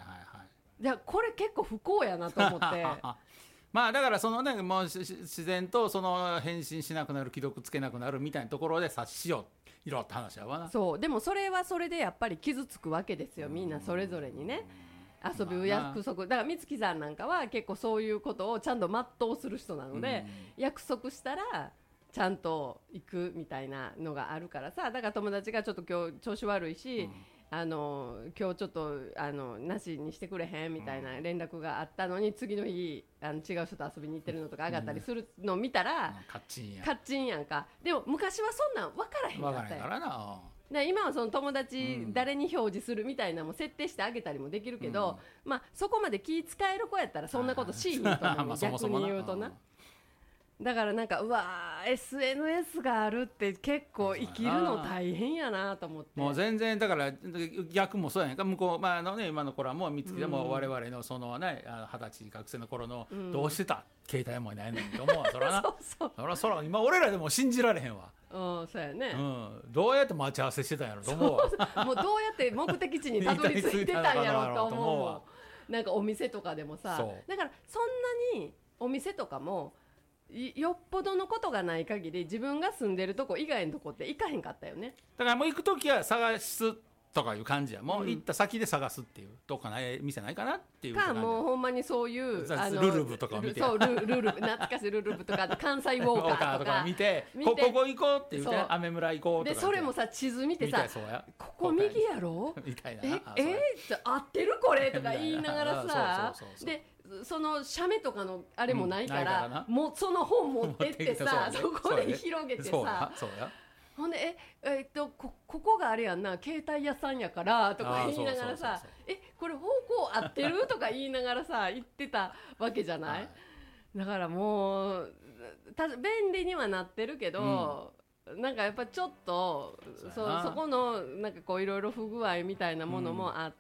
[SPEAKER 2] いやこれ結構不幸やなと思って
[SPEAKER 1] まあだからそのねもう自然とその返信しなくなる既読つけなくなるみたいなところで察しよういろって話やわな。
[SPEAKER 2] そうでもそれはそれでやっぱり傷つくわけですよみんなそれぞれにね遊ぶ約束だから美月さんなんかは結構そういうことをちゃんと全うする人なので約束したらちゃんと行くみたいなのがあるからさだから友達がちょっと今日調子悪いし、うんあの今日ちょっとあのなしにしてくれへんみたいな連絡があったのに次の日あの違う人と遊びに行ってるのとか上がったりするのを見たら、うん、カッチンやカッチンやんか。でも昔はそんなん分からへんかったよ。分からへんからな。で今はその友達誰に表示するみたいなのも設定してあげたりもできるけど、うんまあ、そこまで気使える子やったらそんなことしいひんと思う逆に言うとな。だからなんかうわ エスエヌエス があるって結構生きるの大変やなと思って
[SPEAKER 1] もう全然だから逆もそうやねんか向こう、まああのね、今の頃はもう見つけても我々のそのね二十歳学生の頃のどうしてた、うん、携帯もないのにと思うわそらなそうそうそらそら今俺らでも信じられへんわ
[SPEAKER 2] うんそうやね、
[SPEAKER 1] うん、どうやって待ち合わせしてたんやろと思うわ
[SPEAKER 2] もうどうやって目的地にたどり着いてたんやろと思うわなんかお店とかでもさだからそんなにお店とかもよっぽどのことがない限り自分が住んでるとこ以外のとこって行かへんかったよね。
[SPEAKER 1] だからもう行くときは探すとかいう感じやもう、うん、行った先で探すっていうどっかない店ないかなっていう
[SPEAKER 2] かもうほんまにそういう
[SPEAKER 1] あのルルブとかを見て
[SPEAKER 2] そうルルルブ懐かしいルルブとか関西ウォーカーとか
[SPEAKER 1] 見てこここ行こうって言って雨村行こうとか
[SPEAKER 2] でそれもさ地図見てさここ右やろみたいなええー、合ってるこれとか言いながらさでその写メとかのあれもないから、うん、からもうその本持ってってさそこで広げてさほんでええー、っと こ, ここがあれやんな携帯屋さんやからとか言いながらさえこれ方向合ってるとか言いながらさ言ってたわけじゃない、はい、だからもうた便利にはなってるけど、うん、なんかやっぱちょっと そ, そこのなんかこういろいろ不具合みたいなものもあって、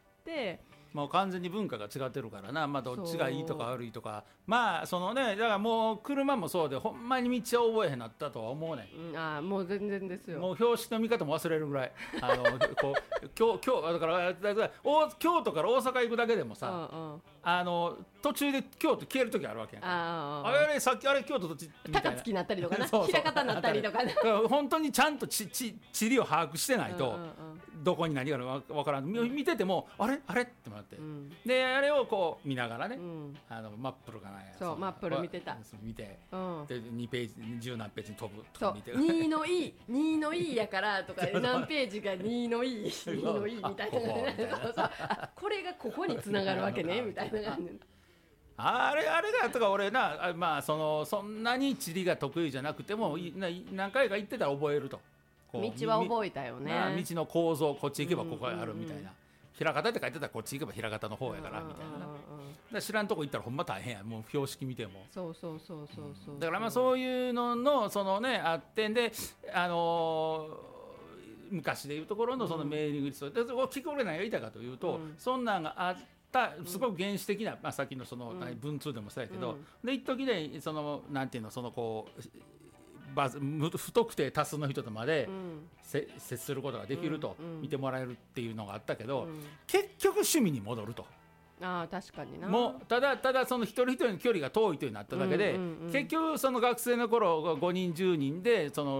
[SPEAKER 2] うん
[SPEAKER 1] もう完全に文化が違ってるからな、まあ、どっちがいいとか悪いとかまあそのねだからもう車もそうでほんまに道は覚えへんなったとは思うね、
[SPEAKER 2] うん、あもう全然ですよ
[SPEAKER 1] もう標識の見方も忘れるぐらいあのこう今日今日だからだから京都から大阪行くだけでもさ、うんうん、あの途中で京都消える時あるわけやんか あ, あ, あれさっきあれ京都とちみたいな
[SPEAKER 2] 高槻になったりとかな枚方になったりとかね
[SPEAKER 1] 本当にちゃんとちち地理を把握してないと、うんうんうんどこに何があるか分からん見ててもあれあれってなって、うん、であれをこう見ながらね、うん、あのマップルがないや
[SPEAKER 2] そうマップル見てた
[SPEAKER 1] 見て、うん、でにページじゅう何ページに飛ぶ
[SPEAKER 2] とか見てにのいいにのいいやからとか何ページがにのいいにのいいみたいなそうそうこれがここに繋がるわけねみたいな感じ
[SPEAKER 1] あれあれがとか俺なまあそのそんなに地理が得意じゃなくても何回か行ってたら覚えると
[SPEAKER 2] 道は覚えたよね
[SPEAKER 1] 道の構造こっち行けばここがあるみたいな枚方って書いてたらこっち行けば枚方の方やからみたいなだ知らんとこ行ったらほんま大変やもう標識見ても
[SPEAKER 2] そうそうそうそうそう、
[SPEAKER 1] うん、だからまあそういうののそのねあってんであのー、昔でいうところのそのメーリングリストで結局俺何が言いたいかというと、うん、そんなんがあったすごく原始的な、まあ、さっきのその、うん、文通でもそうやけど、うん、で一時でそのなんていうのそのこう不特定多数の人とまで、うん、接することができると、うん、見てもらえるっていうのがあったけど、うん、結局趣味に戻ると
[SPEAKER 2] あ確かにな
[SPEAKER 1] もうただただその一人一人の距離が遠いというになっただけで、うんうんうん、結局その学生の頃ごにんじゅうにんでその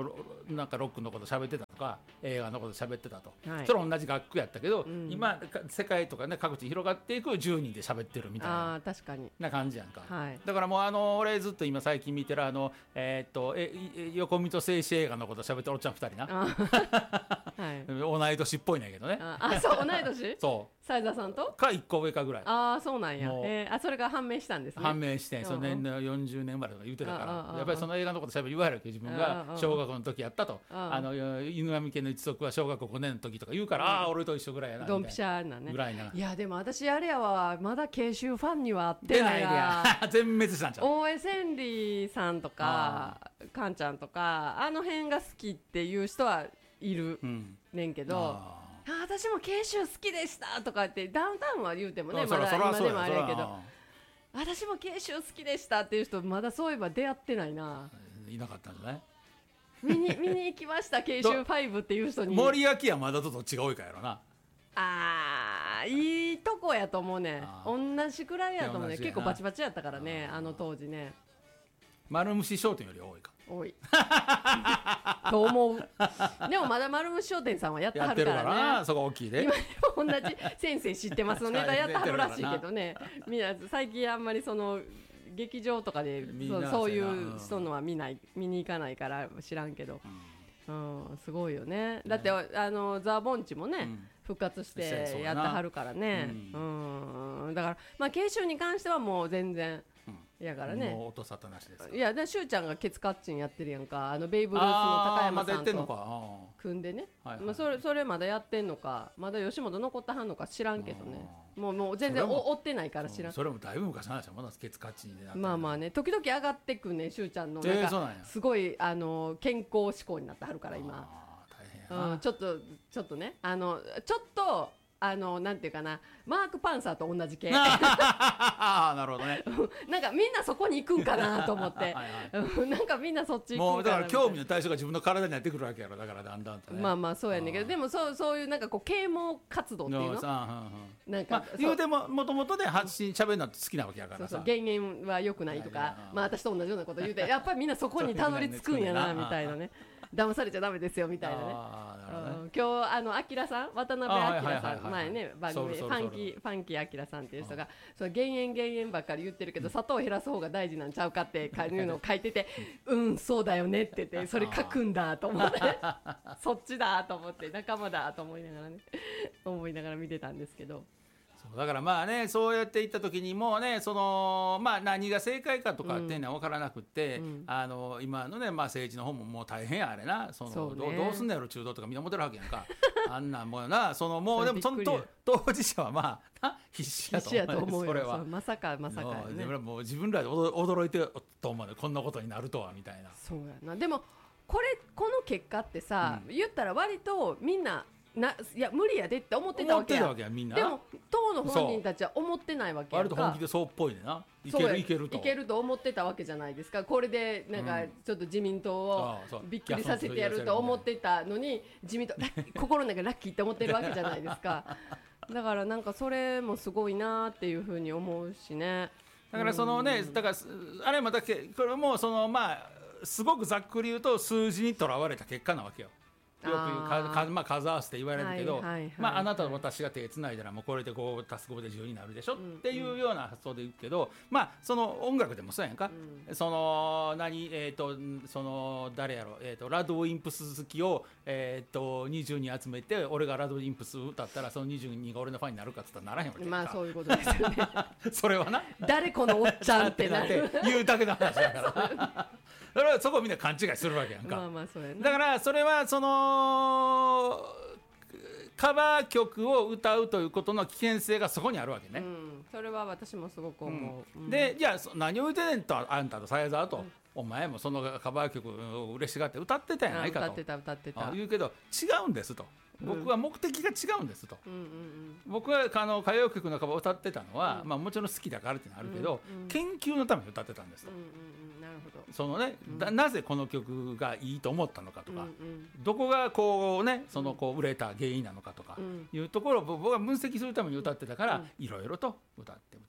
[SPEAKER 1] なんかロックのこと喋ってたとか映画のこと喋ってたと、
[SPEAKER 2] はい、
[SPEAKER 1] それは同じ学区やったけど、うん、今世界とかね各地広がっていくじゅうにんで喋ってるみたいな、
[SPEAKER 2] あ確かに
[SPEAKER 1] な感じやんか、
[SPEAKER 2] はい、
[SPEAKER 1] だからもうあの俺ずっと今最近見てるあの、えー、っとえ横見と静止映画のこと喋ってるおっちゃんふたりな、はい、同い年っぽいねんけどね。
[SPEAKER 2] ああそう同い年
[SPEAKER 1] そう
[SPEAKER 2] 斉田さんと
[SPEAKER 1] かいっこ上かぐらい。
[SPEAKER 2] ああそうなんや、えー、あそれが判明したんですね。
[SPEAKER 1] 判明してその年のよんじゅうねんまでとか言ってたからやっぱりその映画のことしゃべり言われるけど自分が小学校の時やったとあの犬神家の一族は小学校ごねんの時とか言うから、うん、ああ俺と一緒ぐらいやな
[SPEAKER 2] ドンピシャなね
[SPEAKER 1] ぐらいな。
[SPEAKER 2] いやでも私あれやわまだ慶州ファンには会ってないや
[SPEAKER 1] 全滅したんちゃう。
[SPEAKER 2] 大江千里さんとかカンちゃんとかあの辺が好きっていう人はいるねんけど、うん、あ私も慶州好きでしたとかってダウンタウンは言うてもねまだ今でもあれやけど私も慶州好きでしたっていう人まだそういえば出会ってないな。
[SPEAKER 1] いなかったんじゃない。
[SPEAKER 2] 見に見に行きました慶州ファイブっていう人に。
[SPEAKER 1] 森脇はまだちょっと違うかやろな。
[SPEAKER 2] あーいいとこやと思うね。同じくらいやと思うね。結構バチバチやったからねあの当時ね。
[SPEAKER 1] 丸虫商店より多いか
[SPEAKER 2] 多いと思う。でもまだ丸虫商店さんはやってはるからね。やってるからなそこ大きいで。今同じ先生知ってますのネタやってはるらしいけどねみんな最近あんまりその劇場とかで そ, そういう人のは見ない見に行かないから知らんけど、うんうん、すごいよね。だってあのザ・ボンチもね、うん、復活してやってはるからね、うんうん、だからまあ慶州に関してはもう全然やからね。
[SPEAKER 1] もう音沙汰なしですか。
[SPEAKER 2] いやでしゅうちゃんがケツカッチンやってるやんかあのベイブルースの高山さんと組んでね、はいはい、まあ、それそれまだやってんのかまだ吉本残ったはんのか知らんけどねもうもう全然追ってないから知らん。
[SPEAKER 1] それもだいぶ昔の話はまだケツカッチンでなって、
[SPEAKER 2] まあまあね時々上がってくねしゅうちゃんのなんか、えー、そうなんやすごいあの健康志向になってはるから今大変や、うん、ちょっとちょっとねあのちょっとあのなんていうかなマーク・パンサーと同じ系
[SPEAKER 1] あなるほどね
[SPEAKER 2] なんかみんなそこに行くんかなと思ってはい、はい、なんかみんなそっち行くんかな。
[SPEAKER 1] もうだから興味の対象が自分の体になってくるわけやろだからだんだんとね。
[SPEAKER 2] まあまあそうやねんけどでもそうそういうなんかこう啓蒙活動っていうの
[SPEAKER 1] なんか、まあ、言うてももともとで発信しゃべるのって好きなわけやからさ。
[SPEAKER 2] そうそう減塩は良くないとかいやいやまあ私と同じようなこと言うてやっぱりみんなそこにたどり着くんやなみたいなね騙されちゃダメですよみたいなね。今日あのアキラさん渡辺アキラさん前ね番組ファンキーファンキーアキラさんっていう人がそう減塩減塩ばっかり言ってるけど砂糖を減らす方が大事なんちゃうかっていうのを書いててうんそうだよねって言ってそれ書くんだと思ってそっちだと思って仲間だと思いながらね思いながら見てたんですけど。
[SPEAKER 1] だからまあねそうやっていった時にもうねそのまあ何が正解かとかっていうのは分からなくって、うん、あの今のねまあ政治の方ももう大変やあれなそのそう、ね、ど, どうすんのやろ中道とかみんな思ってるわけやんかあんなんもうなそのもうでもその当事者はまあ必死やと思う。必死やと思うよそれは
[SPEAKER 2] まさかまさか、ね、
[SPEAKER 1] もう自分らで驚いてると思うねこんなことになるとはみたいな。
[SPEAKER 2] そうやな。でもこれこの結果ってさ、うん、言ったら割とみんないや無理やでって思ってたわけや。
[SPEAKER 1] 思ってたわけやみんな。
[SPEAKER 2] でも当の本人たちは思ってないわけやんか。
[SPEAKER 1] 割と本気でそうっぽいねな。いけるいけると
[SPEAKER 2] いけると思ってたわけじゃないですか。これでなんかちょっと自民党をびっくりさせてやると思ってたのに自民党心の中でラッキーって思ってるわけじゃないですか。だからなんかそれもすごいなっていうふうに思うしね。
[SPEAKER 1] だからそのね、だからあれもだけこれもそのまあすごくざっくり言うと数字にとらわれた結果なわけよ。よくかか、まあ、数合わせて言われるけど、はいはいはいはい、まあ、あなたと私が手つないだらもうこれでご足すごでじゅうになるでしょ、うん、っていうような発想で言うけど、まあ、その音楽でもそうやんか、うん、その何、えー、とその誰やろ、えー、とラドウィンプス好きを、えー、とにじゅうに集めて俺がラドウィンプス歌ったらそのにじゅうにが俺のファンになるかっつったらならへんわけやんか。
[SPEAKER 2] まあそういうことですよね
[SPEAKER 1] それはな
[SPEAKER 2] 誰このおっちゃんってなって
[SPEAKER 1] 言うだけの話だからだからそこをみんな勘違いするわけやんか。
[SPEAKER 2] まあまあそうやな。
[SPEAKER 1] だからそれはそのカバー曲を歌うということの危険性がそこにあるわけね、うん、
[SPEAKER 2] それは私もすごく思う、
[SPEAKER 1] うんうん、でじゃあ何を言うてんねんとあんたと鞘沢と、うん、お前もそのカバー曲を嬉しがって歌ってたやないかと
[SPEAKER 2] 歌ってた歌ってた
[SPEAKER 1] 言うけど違うんですと、僕は目的が違うんですと、うんうんうん、僕はあの歌謡曲のカバーを歌ってたのは、うんまあ、もちろん好きだからってのあるけど、うんうん、研究のために歌ってたんですと、うんうんうん、なるほど。そのね、うん、だなぜこの曲がいいと思ったのかとか、うんうん、どこがこうねそのこう売れた原因なのかとかいうところを僕は分析するために歌ってたから、いろいろと歌って歌って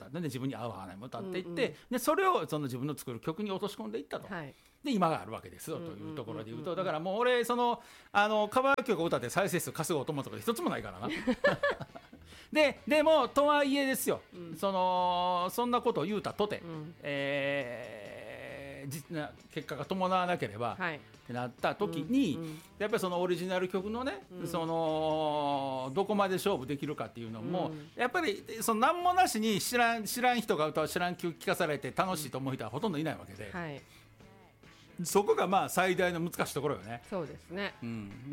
[SPEAKER 1] ったで、ね、自分に合う合わないも歌っていって、うんうん、でそれをその自分の作る曲に落とし込んでいったと、はい、で今があるわけですよというところで言うと、だからもう俺そのあのカバー曲を歌って再生数稼ごうと思うとか一つもないからなで, でもとはいえですよ、うん、そのそんなことを言うたとて、うん、えー、実な結果が伴わなければ、はい、ってなった時に、うんうん、やっぱりそのオリジナル曲のね、うん、そのどこまで勝負できるかっていうのも、うん、やっぱりその何もなしに知らん知らん人が歌う知らん曲聴かされて楽しいと思う人はほとんどいないわけで、はい、そこがまあ最大の難しいところよね。
[SPEAKER 2] そうですね、
[SPEAKER 1] うん、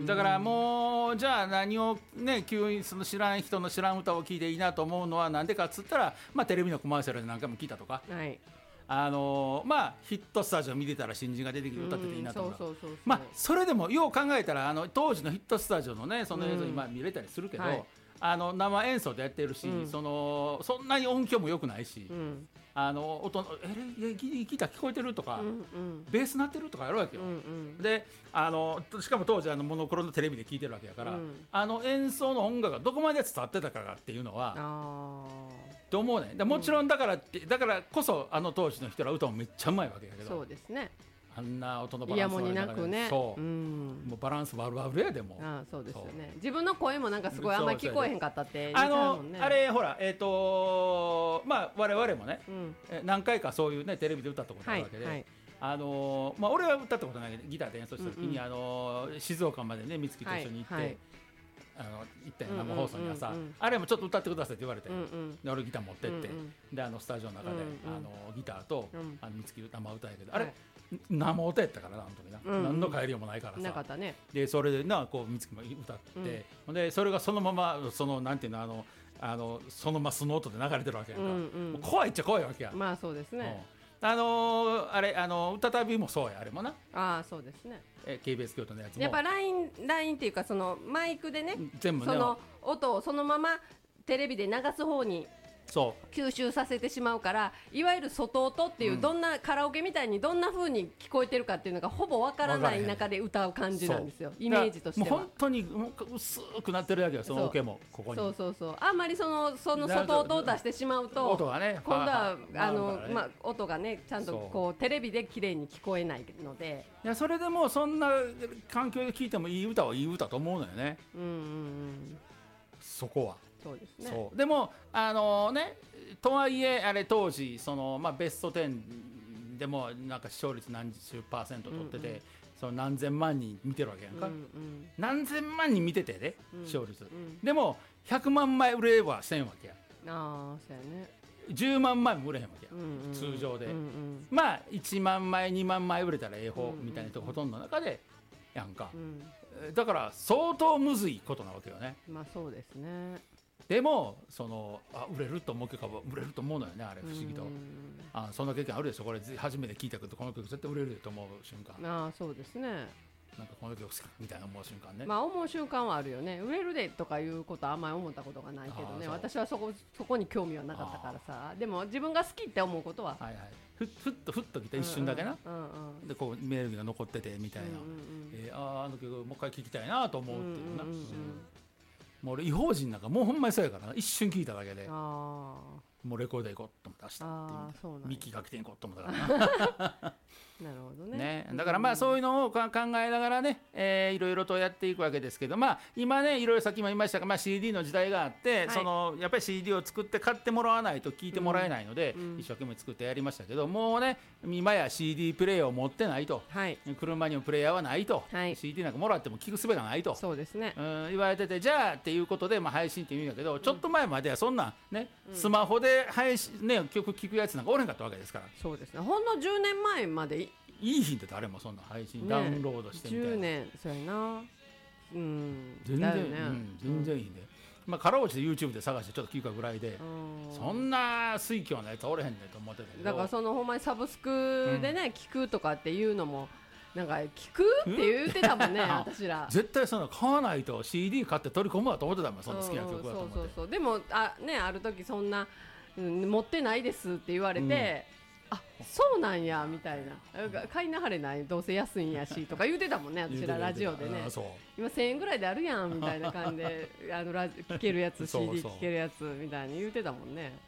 [SPEAKER 1] だからもうじゃあ何をね急にその知らん人の知らん歌を聴いていいなと思うのはなんでかっつったら、まあ、テレビのコマーシャルで何回も聞いたとか、はい、あのー、まあヒットスタジオ見てたら新人が出てきて歌ってていいなとか、まあそれでもよう考えたらあの当時のヒットスタジオのねその映像今見れたりするけど、はい、あの生演奏でやってるし、うん、そのそんなに音響も良くないし、うん、あの音えギター聞こえてるとか、うんうん、ベース鳴ってるとかやるわけよ、うんうん、であのしかも当時あのモノクロのテレビで聞いてるわけやから、うん、あの演奏の音楽がどこまで伝わってたかっていうのはと思うね。もちろんだからって、だからこそあの当時の人ら歌もめっちゃうまいわけやけど、
[SPEAKER 2] そうですね、
[SPEAKER 1] あんな音のバランス悪い中で、ね、そう、うん、もうバランス悪悪やでも
[SPEAKER 2] ああそうですよね。自分の声もなんかすごいあんまり聞こえへんかったって
[SPEAKER 1] あの、ね、あれほらえっ、ー、とまあ我々もね、うん、何回かそういうねテレビで歌ったことあるわけで、はいはい、あのまあ俺は歌ったことないけどギターで演奏した時に、うんうん、あの静岡までね美月と一緒に行って、はいはい、あの行った生放送にはさ、うんうんうんうん、あれもちょっと歌ってくださいって言われて、うんうん、で俺ギター持ってって、うんうん、であのスタジオの中で、うんうん、あのギターと、うん、あの美月生歌やけど、はい、あれ生歌やったからなあの時な、うん、何の帰りもないからさ
[SPEAKER 2] なかった、ね、で
[SPEAKER 1] それでなこう美月も歌って、うん、でそれがそのままそのなんていうのあのあのそのまま素の音で流れてるわけやんか、うんうん、もう怖いっちゃ怖いわけや。
[SPEAKER 2] まあそうですね、
[SPEAKER 1] うん、あのー、あれあの歌旅もそうやあれもな
[SPEAKER 2] ああそうですね、
[SPEAKER 1] え ケービーエス 京都のやつも
[SPEAKER 2] やっぱラインラインっていうかそのマイクでね
[SPEAKER 1] 全部ね
[SPEAKER 2] その音をそのままテレビで流す方に
[SPEAKER 1] そう
[SPEAKER 2] 吸収させてしまうから、いわゆる外音っていう、うん、どんなカラオケみたいにどんな風に聞こえてるかっていうのがほぼわからない中で歌う感じなんですよ、イメージとしては。
[SPEAKER 1] もう本当に薄くなってるだけよそのオケもここに。
[SPEAKER 2] そうそうそうあんまりそのその外音を出してしまうと
[SPEAKER 1] 音がね
[SPEAKER 2] 今度はあの、まあ、音がねちゃんとこうテレビで綺麗に聞こえないので、
[SPEAKER 1] いやそれでもそんな環境で聴いてもいい歌はいい歌と思うのよね、うんうんうん、そこは。
[SPEAKER 2] そうですね、
[SPEAKER 1] そうでもあのねとはいえあれ当時その、まあ、ベストじゅうでもなんか視聴率何十パーセント取ってて、うんうん、その何千万人見てるわけやんか、うんうん、何千万人見ててね、うん、視聴率、うん、でもひゃくまんまい売れはせんわけや。
[SPEAKER 2] あそうやね
[SPEAKER 1] じゅうまんまいも売れへんわけや、うんうん、通常で、うんうん、まあいちまんまいにまんまい売れたらええ方みたいな人がほとんどの中でやんか、うん、だから相当むずいことなわけよね。
[SPEAKER 2] まあそうですね。
[SPEAKER 1] でもそのあ売れると思うけど売れると思うのよねあれ不思議と。あそんな経験あるでしょこれ初めて聞いたけどこの曲絶対売れると思う瞬間。
[SPEAKER 2] あそうですね。
[SPEAKER 1] なんかこの曲好きみたいな思う瞬間ね。
[SPEAKER 2] まあ思う瞬間はあるよね。売れるでとかいうことはあんまり思ったことがないけどね。私はそこそこに興味はなかったからさ。でも自分が好きって思うことは、
[SPEAKER 1] はいはい、ふ, ふっとふっときた一瞬だけな、うんうんうん、でこうメールが残っててみたいな、うんうんうんえー、ああの曲もう一回聴きたいなと思うっていうな、うんうんうんうん、もう俺異邦人なんかもうほんまにそうやからな一瞬聴いただけであもうレコードで行こうと思って出したっていうミッキーが来てんこうと思ったからな
[SPEAKER 2] なるほど ね,
[SPEAKER 1] ねだからまあそういうのを考えながらね、えー、いろいろとやっていくわけですけど、まあ今ねいろいろさっきも言いましたが、まあ、シーディー の時代があって、はい、そのやっぱり シーディー を作って買ってもらわないと聴いてもらえないので、うん、一生懸命作ってやりましたけど、もうね今や シーディー プレイヤーを持ってないと、はい、車にもプレイヤーはないと、はい、シーディー なんかもらっても聴く術がないと
[SPEAKER 2] そうですね、
[SPEAKER 1] うん、言われてて、じゃあっていうことで、まあ、配信って言うんだけど、ちょっと前まではそんなね、うん、スマホで配信、ね、曲聴くやつなんかおれんかったわけですから。
[SPEAKER 2] そうですね、ほんのじゅうねんまえまでい
[SPEAKER 1] いい日って誰もそんな配信、ね、ダウンロードしてみたいな
[SPEAKER 2] じゅうねんそうやな、うん、
[SPEAKER 1] 全然、ねうん、全然いいんで、うんまあ、かろうじて YouTube で探してちょっと聞くかぐらいで、そんな水強なやつおれへんねんと思ってたけど、
[SPEAKER 2] だからそのほんまにサブスクでね、うん、聞くとかっていうのもなんか聞くって言ってたもんね私ら
[SPEAKER 1] 絶対その買わないと シーディー 買って取り込むわと思ってたもん、そんな好きな曲だと思って、
[SPEAKER 2] そうそうそうでも あ,、ね、ある時そんな、うん、持ってないですって言われて、うん、あそうなんやみたいな、買いなはれないどうせ安いんやしとか言ってたもんね私らラジオでね、今せんえんぐらいであるやんみたいな感じであのラジ聞けるやつ シーディー 聞けるやつみたいに言ってたもんね。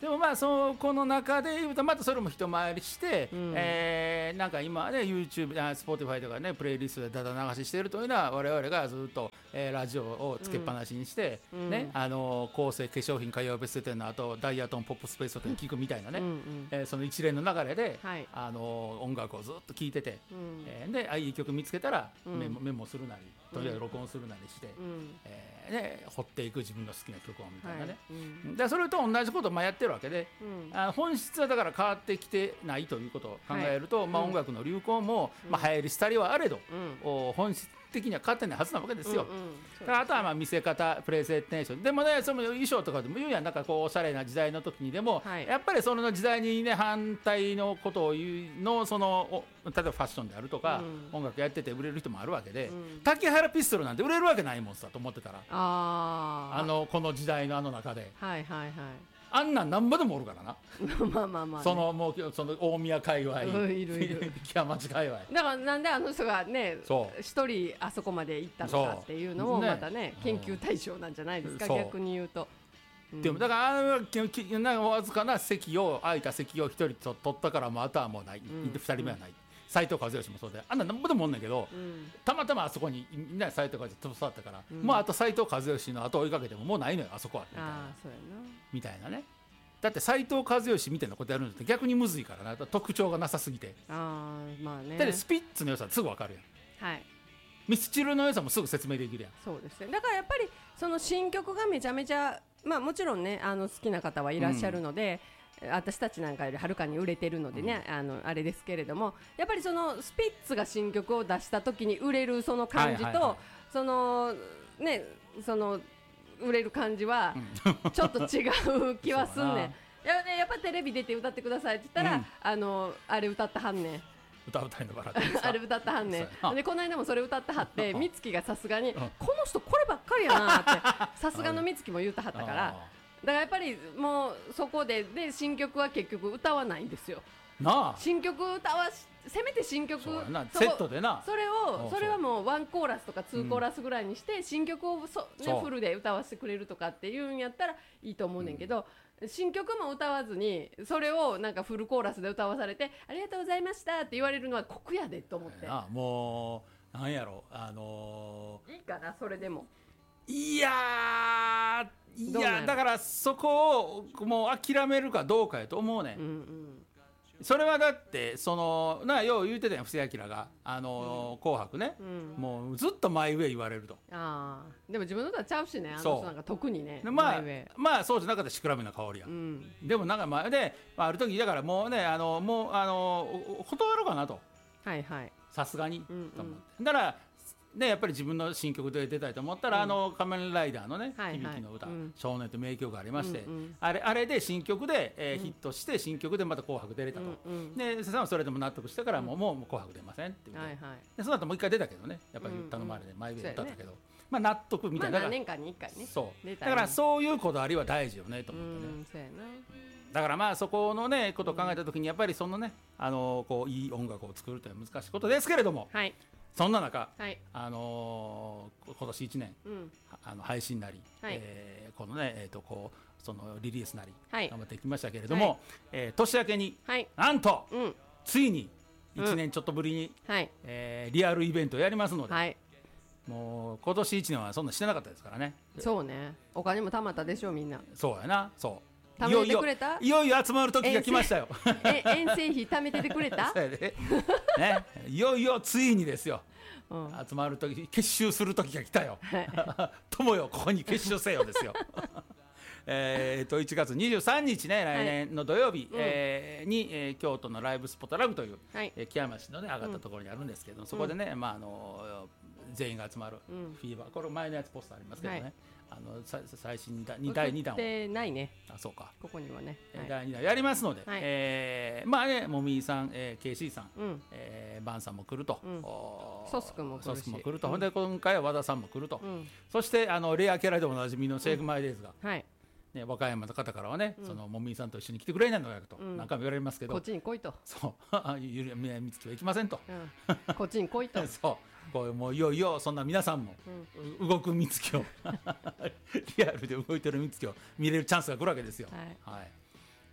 [SPEAKER 1] でもまあそこの中で言うとまたそれも一回りして、うん、えー、なんか今ね YouTube、Spotify とかねプレイリストでだだ流ししているというのは我々がずっと、えー、ラジオをつけっぱなしにして、うんね、あの構成化粧品歌謡ベストテンの後ダイヤトンポップスペースを聞くみたいなね、うんうん、えー、その一連の流れで、はい、あの音楽をずっと聴いてて、うん、えー、であいい曲見つけたらメモ、うん、メモするなりとりあえず録音するなりして、うん、えーね、掘っていく自分の好きな曲をみたいなね、はい、うん、でそれと同じことをまあやってるわけで、うん、あ本質はだから変わってきてないということを考えると、はい、まあ、音楽の流行も、うん、まあ、流行り廃りはあれど、うん、本質的には変わってないはずなわけですよ、うんうん、だからあとはまあ見せ方プレゼンテーションでもね、その衣装とかでも言うやん、なんかこうおしゃれな時代の時にでも、はい、やっぱりその時代にね反対のことを言うのその例えばファッションであるとか、うん、音楽やってて売れる人もあるわけで、うん、竹原ピストルなんて売れるわけないもんさと思ってたら、ああのこの時代のあの中で、はいはいはい、あんなん何ぼでもおるからなまあまあまあ、ね、そのもうその大宮界隈、うん、いるいる木屋町界隈だからなんであの人がね一人あそこまで行ったのかっていうのもまたね、ね、研究対象なんじゃないですか、逆に言うと、うん、でもだからあのなんかわずかな席を空いた席を一人と取ったからもうあとはもうない、うん、ふたりめはない、斉藤和義もそうで、あんな何ぼでもおんねんけど、うん、たまたまあそこにみんな斉藤和義飛ばさったから、うん、もうあと斉藤和義の後追いかけてももうないのよあそこはみたいな、あそうやなみたいなね。だって斉藤和義みたいなことやるのって逆にむずいからな、特徴がなさすぎて。あ、まあね、だってスピッツの良さすぐ分かるやん、はい、ミスチルの良さもすぐ説明できるやん。そうですね、だからやっぱりその新曲がめちゃめちゃ、まあ、もちろんねあの好きな方はいらっしゃるので、うん、私たちなんかよりはるかに売れてるのでね、うん、あのあれですけれども、やっぱりそのスピッツが新曲を出した時に売れるその感じと、はいはいはい、そのねその売れる感じはちょっと違う気はすんねんや, ね、やっぱテレビ出て歌ってくださいって言ったら、うん、あのあれ歌ったはんねん歌うたいのからあれ歌ったはんねんでこの間もそれ歌ったはって美月がさすがに、うん、この人こればっかりやなってさすがの美月も言ったはったからだからやっぱりもうそこでで新曲は結局歌わないんですよなあ。新曲歌わしせめて新曲そうなセットでな、それをそれはもうワンコーラスとかツーコーラスぐらいにして、うん、新曲をそ、ね、フルで歌わせてくれるとかっていうんやったらいいと思うねんけど、うん、新曲も歌わずにそれをなんかフルコーラスで歌わされてありがとうございましたって言われるのは酷やでと思って、もうなんやろあのー、いいかなそれでもいやいやだからそこをもう諦めるかどうかやと思うねん、うんうん、それはだってそのなよう言うてたやん布施明があのーうん、紅白ね、うん、もうずっとマイウェイ言われると。あでも自分の歌ちゃうしね、あの人なんか特にね、まあ、まあそうじゃなかったらシクラメな香りや、うん、でもなんか前である時だからもうねあのもうあの断ろうかなと、はいはいさすがに、うんうん、だからでやっぱり自分の新曲で出たいと思ったら、うん、あの仮面ライダーのね、はいはい、響きの歌、うん、少年と名曲がありまして、うんうん、あれあれで新曲で、えーうん、ヒットして新曲でまた紅白出れたと、うんうん、でそれそれでも納得してからもう、うん、もう紅白出ませんって言って、はいはい、でその後もう一回出たけどねやっぱり頼まれて前で歌ったけど、うんうんまあ、納得みたいな、まあ、何年間にいっかいねそうだからそういうこだわりは大事よねと思ってね、うんそうやなだからまあそこのねことを考えた時にやっぱりそのねあのこういい音楽を作るというのは難しいことですけれども、はいそんな中、はいあのー、今年いちねん、うん、あの配信なり、はいえー、このね、えー、とこうそのリリースなり、はい、頑張ってきましたけれども、はいえー、年明けに、はい、なんと、うん、ついにいちねんちょっとぶりに、うんえー、リアルイベントをやりますので、はい、もう今年いちねんはそんなしてなかったですからね。そうねお金も貯まったでしょみんな。そうやなそう貯めてくれたいよいよ集まる時が来ましたよえ遠征費貯めててくれたそうやで、ね、いよいよついにですよ、うん、集まる時結集する時が来たよ友よここに結集せよですよえーといちがつにじゅうさんにちね来年の土曜日、はいえー、に、えー、京都のライブスポットラブという、はいえー、木山市のね上がったところにあるんですけど、うん、そこでね、まああの全員が集まるフィーバー、うん、これ前のやつポスターありますけどね、はいあの最新だだいにだんを送ってないね。あそうかここにはね、はい、だいにだんやりますので、はいえー、まあねもみーさん、えー、ケーシー さん、うんえー、バンさんも来ると、うん、ソスクも来るしソスクも来ると、うん、で今回は和田さんも来ると、うん、そしてあのレアキャラでおなじみのシェイクマイデイズが、うんはいね、和歌山の方からはね、うん、そのもみーさんと一緒に来てくれないのかと、うん、何回も言われますけどこっちに来いとそうゆりみつきは行きませんと、うん、こっちに来いとそうこうもういよいよそんな皆さんも、うん、動く美月をリアルで動いてる美月を見れるチャンスが来るわけですよ、はいはい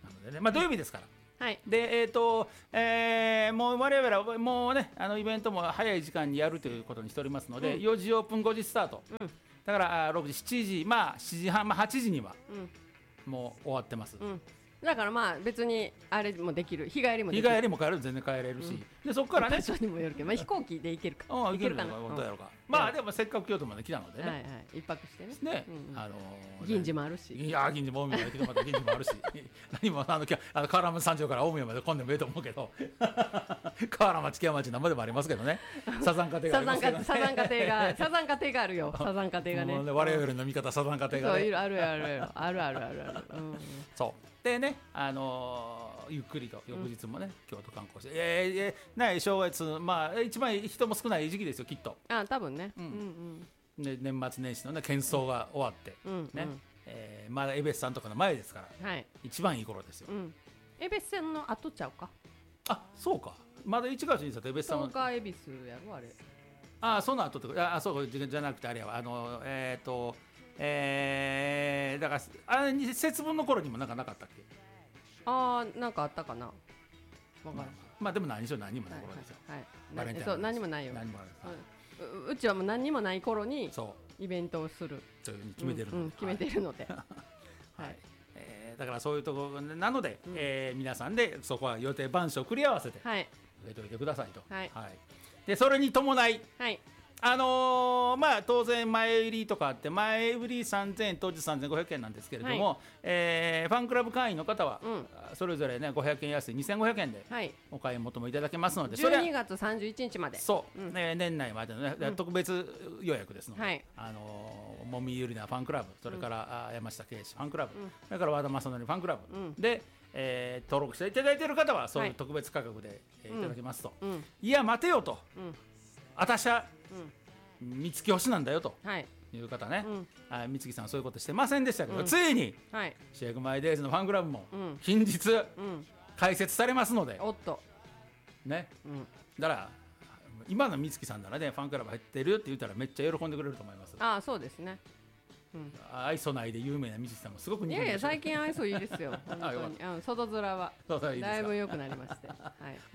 [SPEAKER 1] のでね、まあ土曜日ですから。
[SPEAKER 2] はい、
[SPEAKER 1] でえーとえー、もう我々はもうねあのイベントも早い時間にやるということにしておりますので、うん、よじオープンごじスタート、うん、だからろくじしちじまあしちじはん、まあ、はちじにはもう終わってます、うん、
[SPEAKER 2] だからまあ別にあれもできる、日帰りもできる、
[SPEAKER 1] 日帰りも帰る全然帰れるし、うん、でそこからね
[SPEAKER 2] 場所にもよるけど、まあ、飛行機で行けるか
[SPEAKER 1] 行けるかな、本当やろうか、うん、まあでもせっかく京都まで来たのでね、
[SPEAKER 2] はいはい、一泊してね
[SPEAKER 1] ね、
[SPEAKER 2] うんうん、
[SPEAKER 1] あのー、
[SPEAKER 2] 銀次もあるし、
[SPEAKER 1] いや銀次も大宮まで来てまた銀次もあるし何もあのあの河原町三条から大宮まで混んでもいいと思うけど河原町木屋町なんぼでもありますけどね、サザン家庭がありますけどね、
[SPEAKER 2] サザン家庭がサザン家庭があるよ、サザン家庭がね、
[SPEAKER 1] ね我々の味方サザン家庭がね、
[SPEAKER 2] そうあるあるあるあるあるあるある、うん、
[SPEAKER 1] そうでね、あのー、ゆっくりと翌日もね、うん、京都観光して、えーえー、ない正月、まあ一番人も少ない時期ですよきっと。
[SPEAKER 2] あ多分ね、うん
[SPEAKER 1] うんうん、で年末年始のね喧騒が終わって、うんねうんえー、まだ江別さんとかの前ですから、はい、一番いい頃ですよ。
[SPEAKER 2] 江別、うん、さんの後ちゃうか。
[SPEAKER 1] あそうか、まだいちがつにさ江別さんは
[SPEAKER 2] 東海恵比寿やろあれ。
[SPEAKER 1] あその後ってあそうじゃなくてあれやわあのえっ、ー、とえー、だからあれ節分の頃にもなんかなかったっけ。
[SPEAKER 2] ああなんかあったかなわかる、まあ、
[SPEAKER 1] まあでも何しろ何もない頃ですよ、
[SPEAKER 2] はいはいはい、そう何もないよ、
[SPEAKER 1] 何もない、
[SPEAKER 2] うん、う, うちはもう何もない頃にイベントをする
[SPEAKER 1] というふうに決めてるので、
[SPEAKER 2] うんうん、決めてるので、はい
[SPEAKER 1] はいえー、だからそういうところなので、うんえー、皆さんでそこは予定番書を繰り合わせて入れておいてくださいと、はいはい、でそれに伴い、はいあのー、まあ当然前売りとかあって前売りさんぜんえん当日さんぜんごひゃくえんなんですけれども、はいえー、ファンクラブ会員の方は、うん、それぞれねごひゃくえん安いにせんごひゃくえんでお買い求めいただけますので、
[SPEAKER 2] じゅうにがつさんじゅういちにちまで
[SPEAKER 1] そう、うんね、年内までの、ねうん、特別予約ですので、はいあのー、もみゆりなファンクラブそれから、うん、山下圭司ファンクラブ、うん、それから和田正則ファンクラブ、うん、で、えー、登録していただいている方はそういう特別価格で、はいえー、いただきますと、うん、いや待てよと、うん、あたしゃ、うん三月推しなんだよという方ね、はい、三月さんそういうことしてませんでしたけど、うん、ついに、はい、主役マイデイズのファンクラブも近日、うん、開設されますので、
[SPEAKER 2] おっと
[SPEAKER 1] ね、うん、だから今の三月さんならねファンクラブ入ってるって言ったらめっちゃ喜んでくれると思います。
[SPEAKER 2] ああそうですね、
[SPEAKER 1] うん、愛想ないで有名な三月さんもすごく人気
[SPEAKER 2] いやいや最近愛想いいですよ本当にあ外面はだいぶ良くなりまして、はい、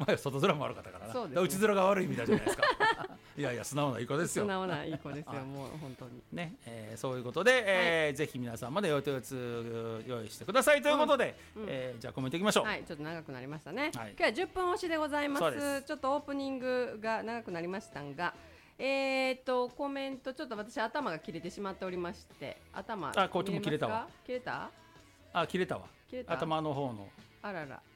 [SPEAKER 1] 前外面も悪かったからな、
[SPEAKER 2] そうですね、
[SPEAKER 1] 内面が悪いみたいじゃないですかいやいや素直ないい子ですよ、
[SPEAKER 2] 素直ないい子ですよもう本当に
[SPEAKER 1] ね、えー、そういうことで、えーはい、ぜひ皆さんまで予定を用意してくださいということで、うんうんえー、じゃあコメントいきましょう。
[SPEAKER 2] はいちょっと長くなりましたね、はい、今日はじゅっぷん押しでございます。すちょっとオープニングが長くなりましたがえーとコメントちょっと私頭が切れてしまっておりまして頭
[SPEAKER 1] あこっちも切れたわ
[SPEAKER 2] 切れた
[SPEAKER 1] あ切れたわ
[SPEAKER 2] 切れた
[SPEAKER 1] 頭の方の
[SPEAKER 2] あらら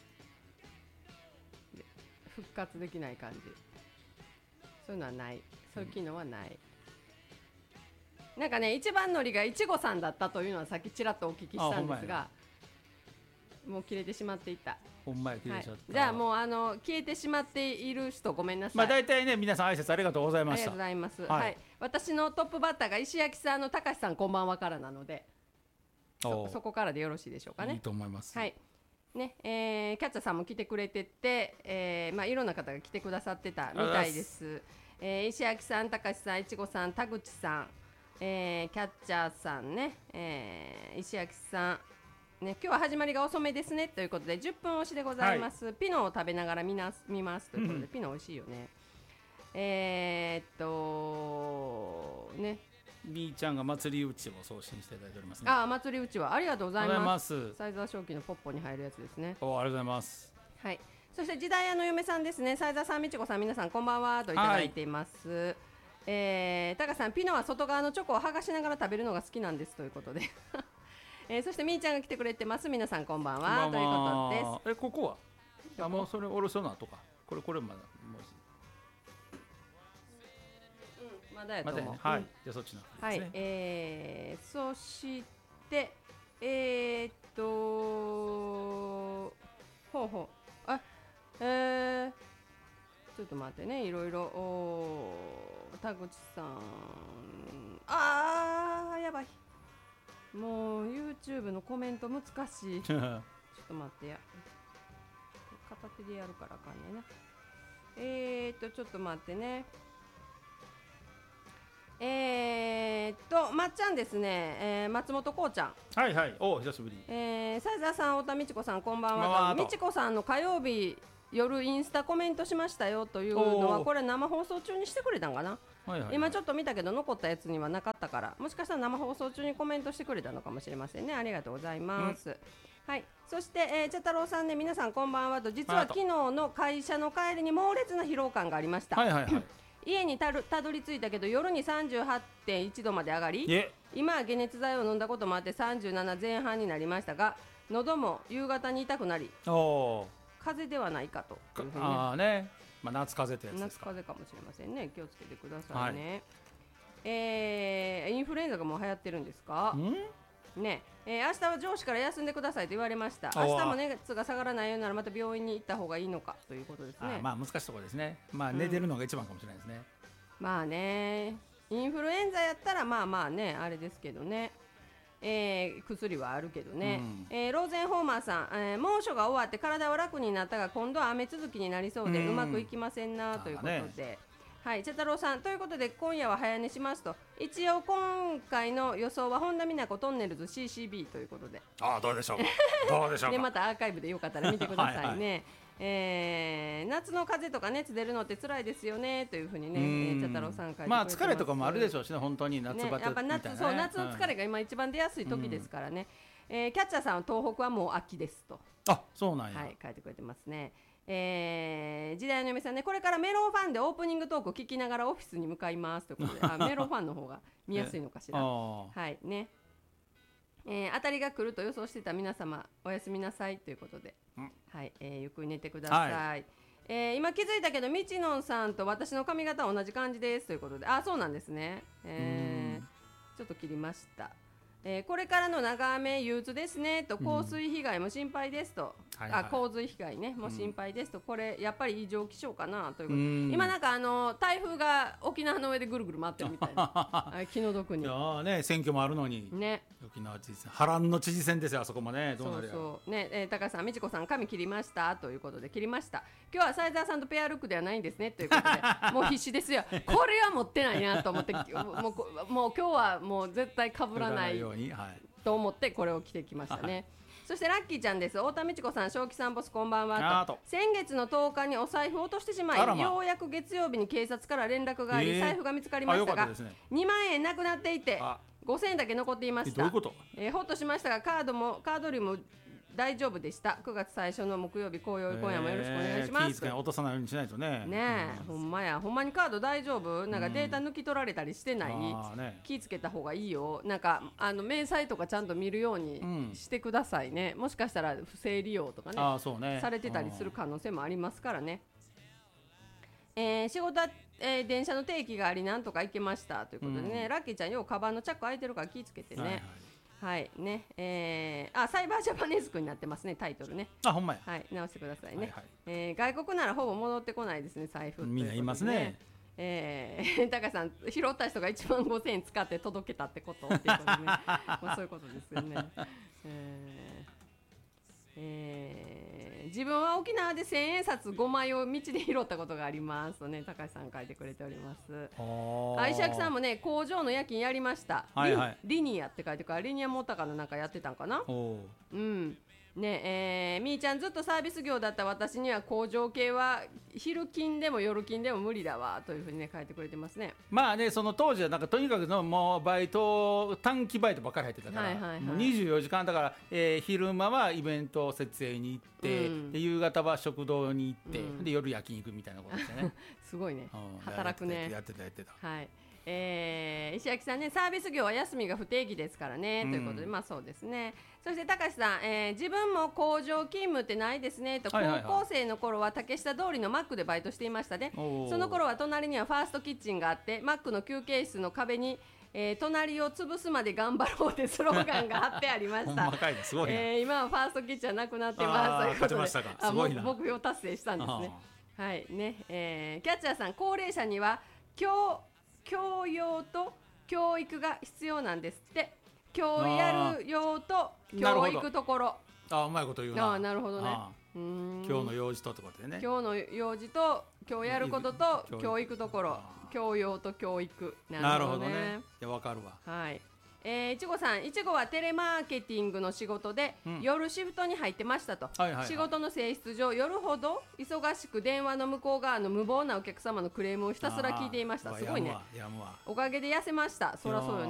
[SPEAKER 2] 復活できない感じそういうのはないそういう機能はない、うん、なんかね一番乗りがいちごさんだったというのはさっきちらっとお聞きしたんですがもう切れてしまっていた
[SPEAKER 1] ほんまや消えちゃった、はい、
[SPEAKER 2] じゃあもうあの消えてしまっている人ごめんなさい。
[SPEAKER 1] まあ大体ね皆さん挨拶ありがとうございました。
[SPEAKER 2] ありがとうございます。はい、はい、私のトップバッターが石焼さんの高橋さんこんばんはからなので そ, そこからでよろしいでしょうかね。
[SPEAKER 1] いいと思います。
[SPEAKER 2] はいねえー、キャッチャーさんも来てくれてて、えーまあ、いろんな方が来てくださってたみたいです。えー、石焼さん、高橋さん、いちごさん、田口さん、えー、キャッチャーさんね、えー、石焼さんね、今日は始まりが遅めですねということでじゅっぷん押しでございます、はい、ピノを食べながら見な見ますということで、うん、ピノ美味しいよねえー、っとね
[SPEAKER 1] みーちゃんが祭りうちを送信していただいておりますね。
[SPEAKER 2] あ祭りうちはありがとうございますサイザー正気のポッポに入るやつですね。
[SPEAKER 1] おありがとうございます。
[SPEAKER 2] はいそして時代屋の嫁さんですねサイザーさんみちこさん皆さんこんばんはといただいています、はいえー、タカさんピノは外側のチョコを剥がしながら食べるのが好きなんですということでえー、そしてみーちゃんが来てくれてます皆さんこんばんはということです。
[SPEAKER 1] えここはあもうそれおろそなとかこれこれまだも
[SPEAKER 2] う、うん、まだやと思う、
[SPEAKER 1] まだね、はい、うん、じゃあそっちの方ですね。
[SPEAKER 2] はいえー、そしてえー、っとほうほうあえー、ちょっと待ってねいろいろお田口さんあーやばいもう YouTube のコメント難しいちょっと待ってや片手でやるからあかんねんなえーっとちょっと待ってねえー、っとまっちゃんですね、えー、松本こうちゃん、
[SPEAKER 1] はいはい、お久しぶり。
[SPEAKER 2] えー、斉田さん、太田美智子さん、こんばんは。美智子さんの火曜日夜インスタコメントしましたよというのはこれ生放送中にしてくれたんかな、はいはいはい、今ちょっと見たけど残ったやつにはなかったから、もしかしたら生放送中にコメントしてくれたのかもしれませんね。ありがとうございます、うん、はい。そして、えー、茶太郎さんね、皆さんこんばんはと、実は昨日の会社の帰りに猛烈な疲労感がありました、はいはいはい、家にたるたどり着いたけど夜に さんじゅうはってんいちどまで上がり、今は解熱剤を飲んだこともあってさんじゅうななぜん半になりましたが、喉も夕方に痛くなり、お風邪ではないかというふうに、ね、
[SPEAKER 1] あーね、まあ、夏風邪ってやつですか。
[SPEAKER 2] 夏風邪かもしれませんね。気をつけてくださいね、はい。えー、インフルエンザがもう流行ってるんですかね。えー、明日は上司から休んでくださいと言われました。明日も熱が下がらないようならまた病院に行った方がいいのかということですね。
[SPEAKER 1] あまあ難しいところですね。まあ寝てるのが一番かもしれないですね、
[SPEAKER 2] うん、まあね、インフルエンザやったらまあまあねあれですけどね、えー、薬はあるけどね、うん、えー、ローゼンホーマーさん、えー、猛暑が終わって体は楽になったが今度は雨続きになりそうで、うん、うまくいきませんなということで、ね、はい、茶太郎さんということで今夜は早寝しますと。一応今回の予想は本田美奈子トンネルズ シーシービー ということで、
[SPEAKER 1] ああどうでしょうかどうでしょうかで
[SPEAKER 2] またアーカイブでよかったら見てくださいねはい、はい、えー、夏の風邪とか熱出るのって辛いですよねというふうにね、えー、茶太郎さん書いてくれてます。
[SPEAKER 1] まあ疲れとかもあるでしょうしね、本当に夏バテみたいな、ね、やっぱ夏、
[SPEAKER 2] そう夏の疲れが今一番出やすい時ですからね、うん、えー、キャッチャーさんは東北はもう秋ですと、
[SPEAKER 1] あそうなんや、
[SPEAKER 2] はい、書いてくれてますね。えー、時代の嫁さんね、これからメロンファンでオープニングトークを聞きながらオフィスに向かいますということであメロンファンの方が見やすいのかしらはいね、えー、当たりが来ると予想してた皆様おやすみなさいということで、はい、えー、ゆっくり寝てください、はい、えー、今気づいたけどみちのんさんと私の髪型同じ感じですということで、あそうなんですね、えー、ちょっと切りました。えー、これからの長雨憂鬱ですねと、降水被害も心配ですと、うん、あ洪水被害ねもう心配ですと、うん、これやっぱり異常気象かなということで、うん、今なんかあの台風が沖縄の上でぐるぐる回ってるみたいな気の毒に、い
[SPEAKER 1] やね選挙もあるのにね、沖縄知事選波乱の知事選ですよあそこもね、どうなるやろそうそうね、えー、高橋さん美智子さん髪切りましたということで、切りました。今日は斉沢さんとペアルックではないんですねということでもう必死ですよこれは持ってないなと思ってもう、もう今日はもう絶対被らないように、はいと思ってこれを着てきましたね、はい、そしてラッキーちゃんです。太田美智子さん、正気さんボスこんばんはと。先月のとおかにお財布を落としてしまい、まようやく月曜日に警察から連絡があり、えー、財布が見つかりましたが、ね、にまんえんなくなっていてごせんえんだけ残っていました。 どういうこと、
[SPEAKER 2] えー、ほっとしましたがカードもカード類も大丈夫でした。くがつ最初の木曜日紅葉、今夜もよろしくお願いします。
[SPEAKER 1] 気遣い落とさないようにしないとね。
[SPEAKER 2] ねえ、うん、ほんまや、ほんまにカード大丈夫？なんかデータ抜き取られたりしてない？うんね、気付けた方がいいよ。なんかあの明細とかちゃんと見るようにしてくださいね。うん、もしかしたら不正利用とかね、あそうねされてたりする可能性もありますからね。えー、仕事は、えー、電車の定期がありなんとか行けましたということでね、うん、ラッキーちゃんようカバンのチャック開いてるから気付けてね。はいはいはいね、えー、あサイバージャパネスクになってますね、タイトルね。
[SPEAKER 1] あほんまや、
[SPEAKER 2] はい、直してくださいね、はいはい、えー、外国ならほぼ戻ってこないですね、財布、ね、
[SPEAKER 1] みんな言いますね。
[SPEAKER 2] えー、高橋さん拾った人がいちまんごせんえん使って届けたってことっていうことねまあそういうことですよね、えーえー、自分は沖縄でせんえん札ごまいを道で拾ったことがありますとね、高橋さん書いてくれております。あ石垣さんもね、工場の夜勤やりました、はいはい、リ, リニアって書いてからリニアモーターかのなんかやってたんかな。うんねえー、みーちゃんずっとサービス業だった私には工場系は昼勤でも夜勤でも無理だわというふうにね書いてくれてますね。
[SPEAKER 1] まあね、その当時はなんかとにかくのもうバイト短期バイトばっかり入ってたから、はいはいはい、もうにじゅうよじかんだから、えー、昼間はイベント設営に行って、うん、で夕方は食堂に行って、うん、で夜夜勤行くみたいなことですね
[SPEAKER 2] すごいね、うん、働くね。
[SPEAKER 1] やってたやってた、
[SPEAKER 2] はい、えー、石垣さんね、サービス業は休みが不定期ですからね、うん、ということで、まあそうですね。そして高橋さん、えー、自分も工場勤務ってないですねと、はいはいはい、高校生の頃は竹下通りのマックでバイトしていましたね。その頃は隣にはファーストキッチンがあって、マックの休憩室の壁に、えー、隣を潰すまで頑張ろうってスローガンが貼ってありました
[SPEAKER 1] すごいな、
[SPEAKER 2] えー、今はファーストキッチンはなくなってますということで、すごいな、目標達成したんですね。はいね、えー、キャッチャーさん、高齢者には教教養と教育が必要なんですって。教やる用と教育ところ、
[SPEAKER 1] あ、うまいこと言うな。
[SPEAKER 2] あ、なるほどね。
[SPEAKER 1] うーん、今日の用事とってことでね。
[SPEAKER 2] 今日の用事と今日やることと今日行くところ、教養と教育。
[SPEAKER 1] なるほどね。いや、わかるわ。
[SPEAKER 2] はい。えー、いちごさん、いちごはテレマーケティングの仕事で、うん、夜シフトに入ってましたと、はいはいはい、仕事の性質上夜ほど忙しく電話の向こう側の無謀なお客様のクレームをひたすら聞いていました。すごいね。おかげで痩せました。そりゃそうよ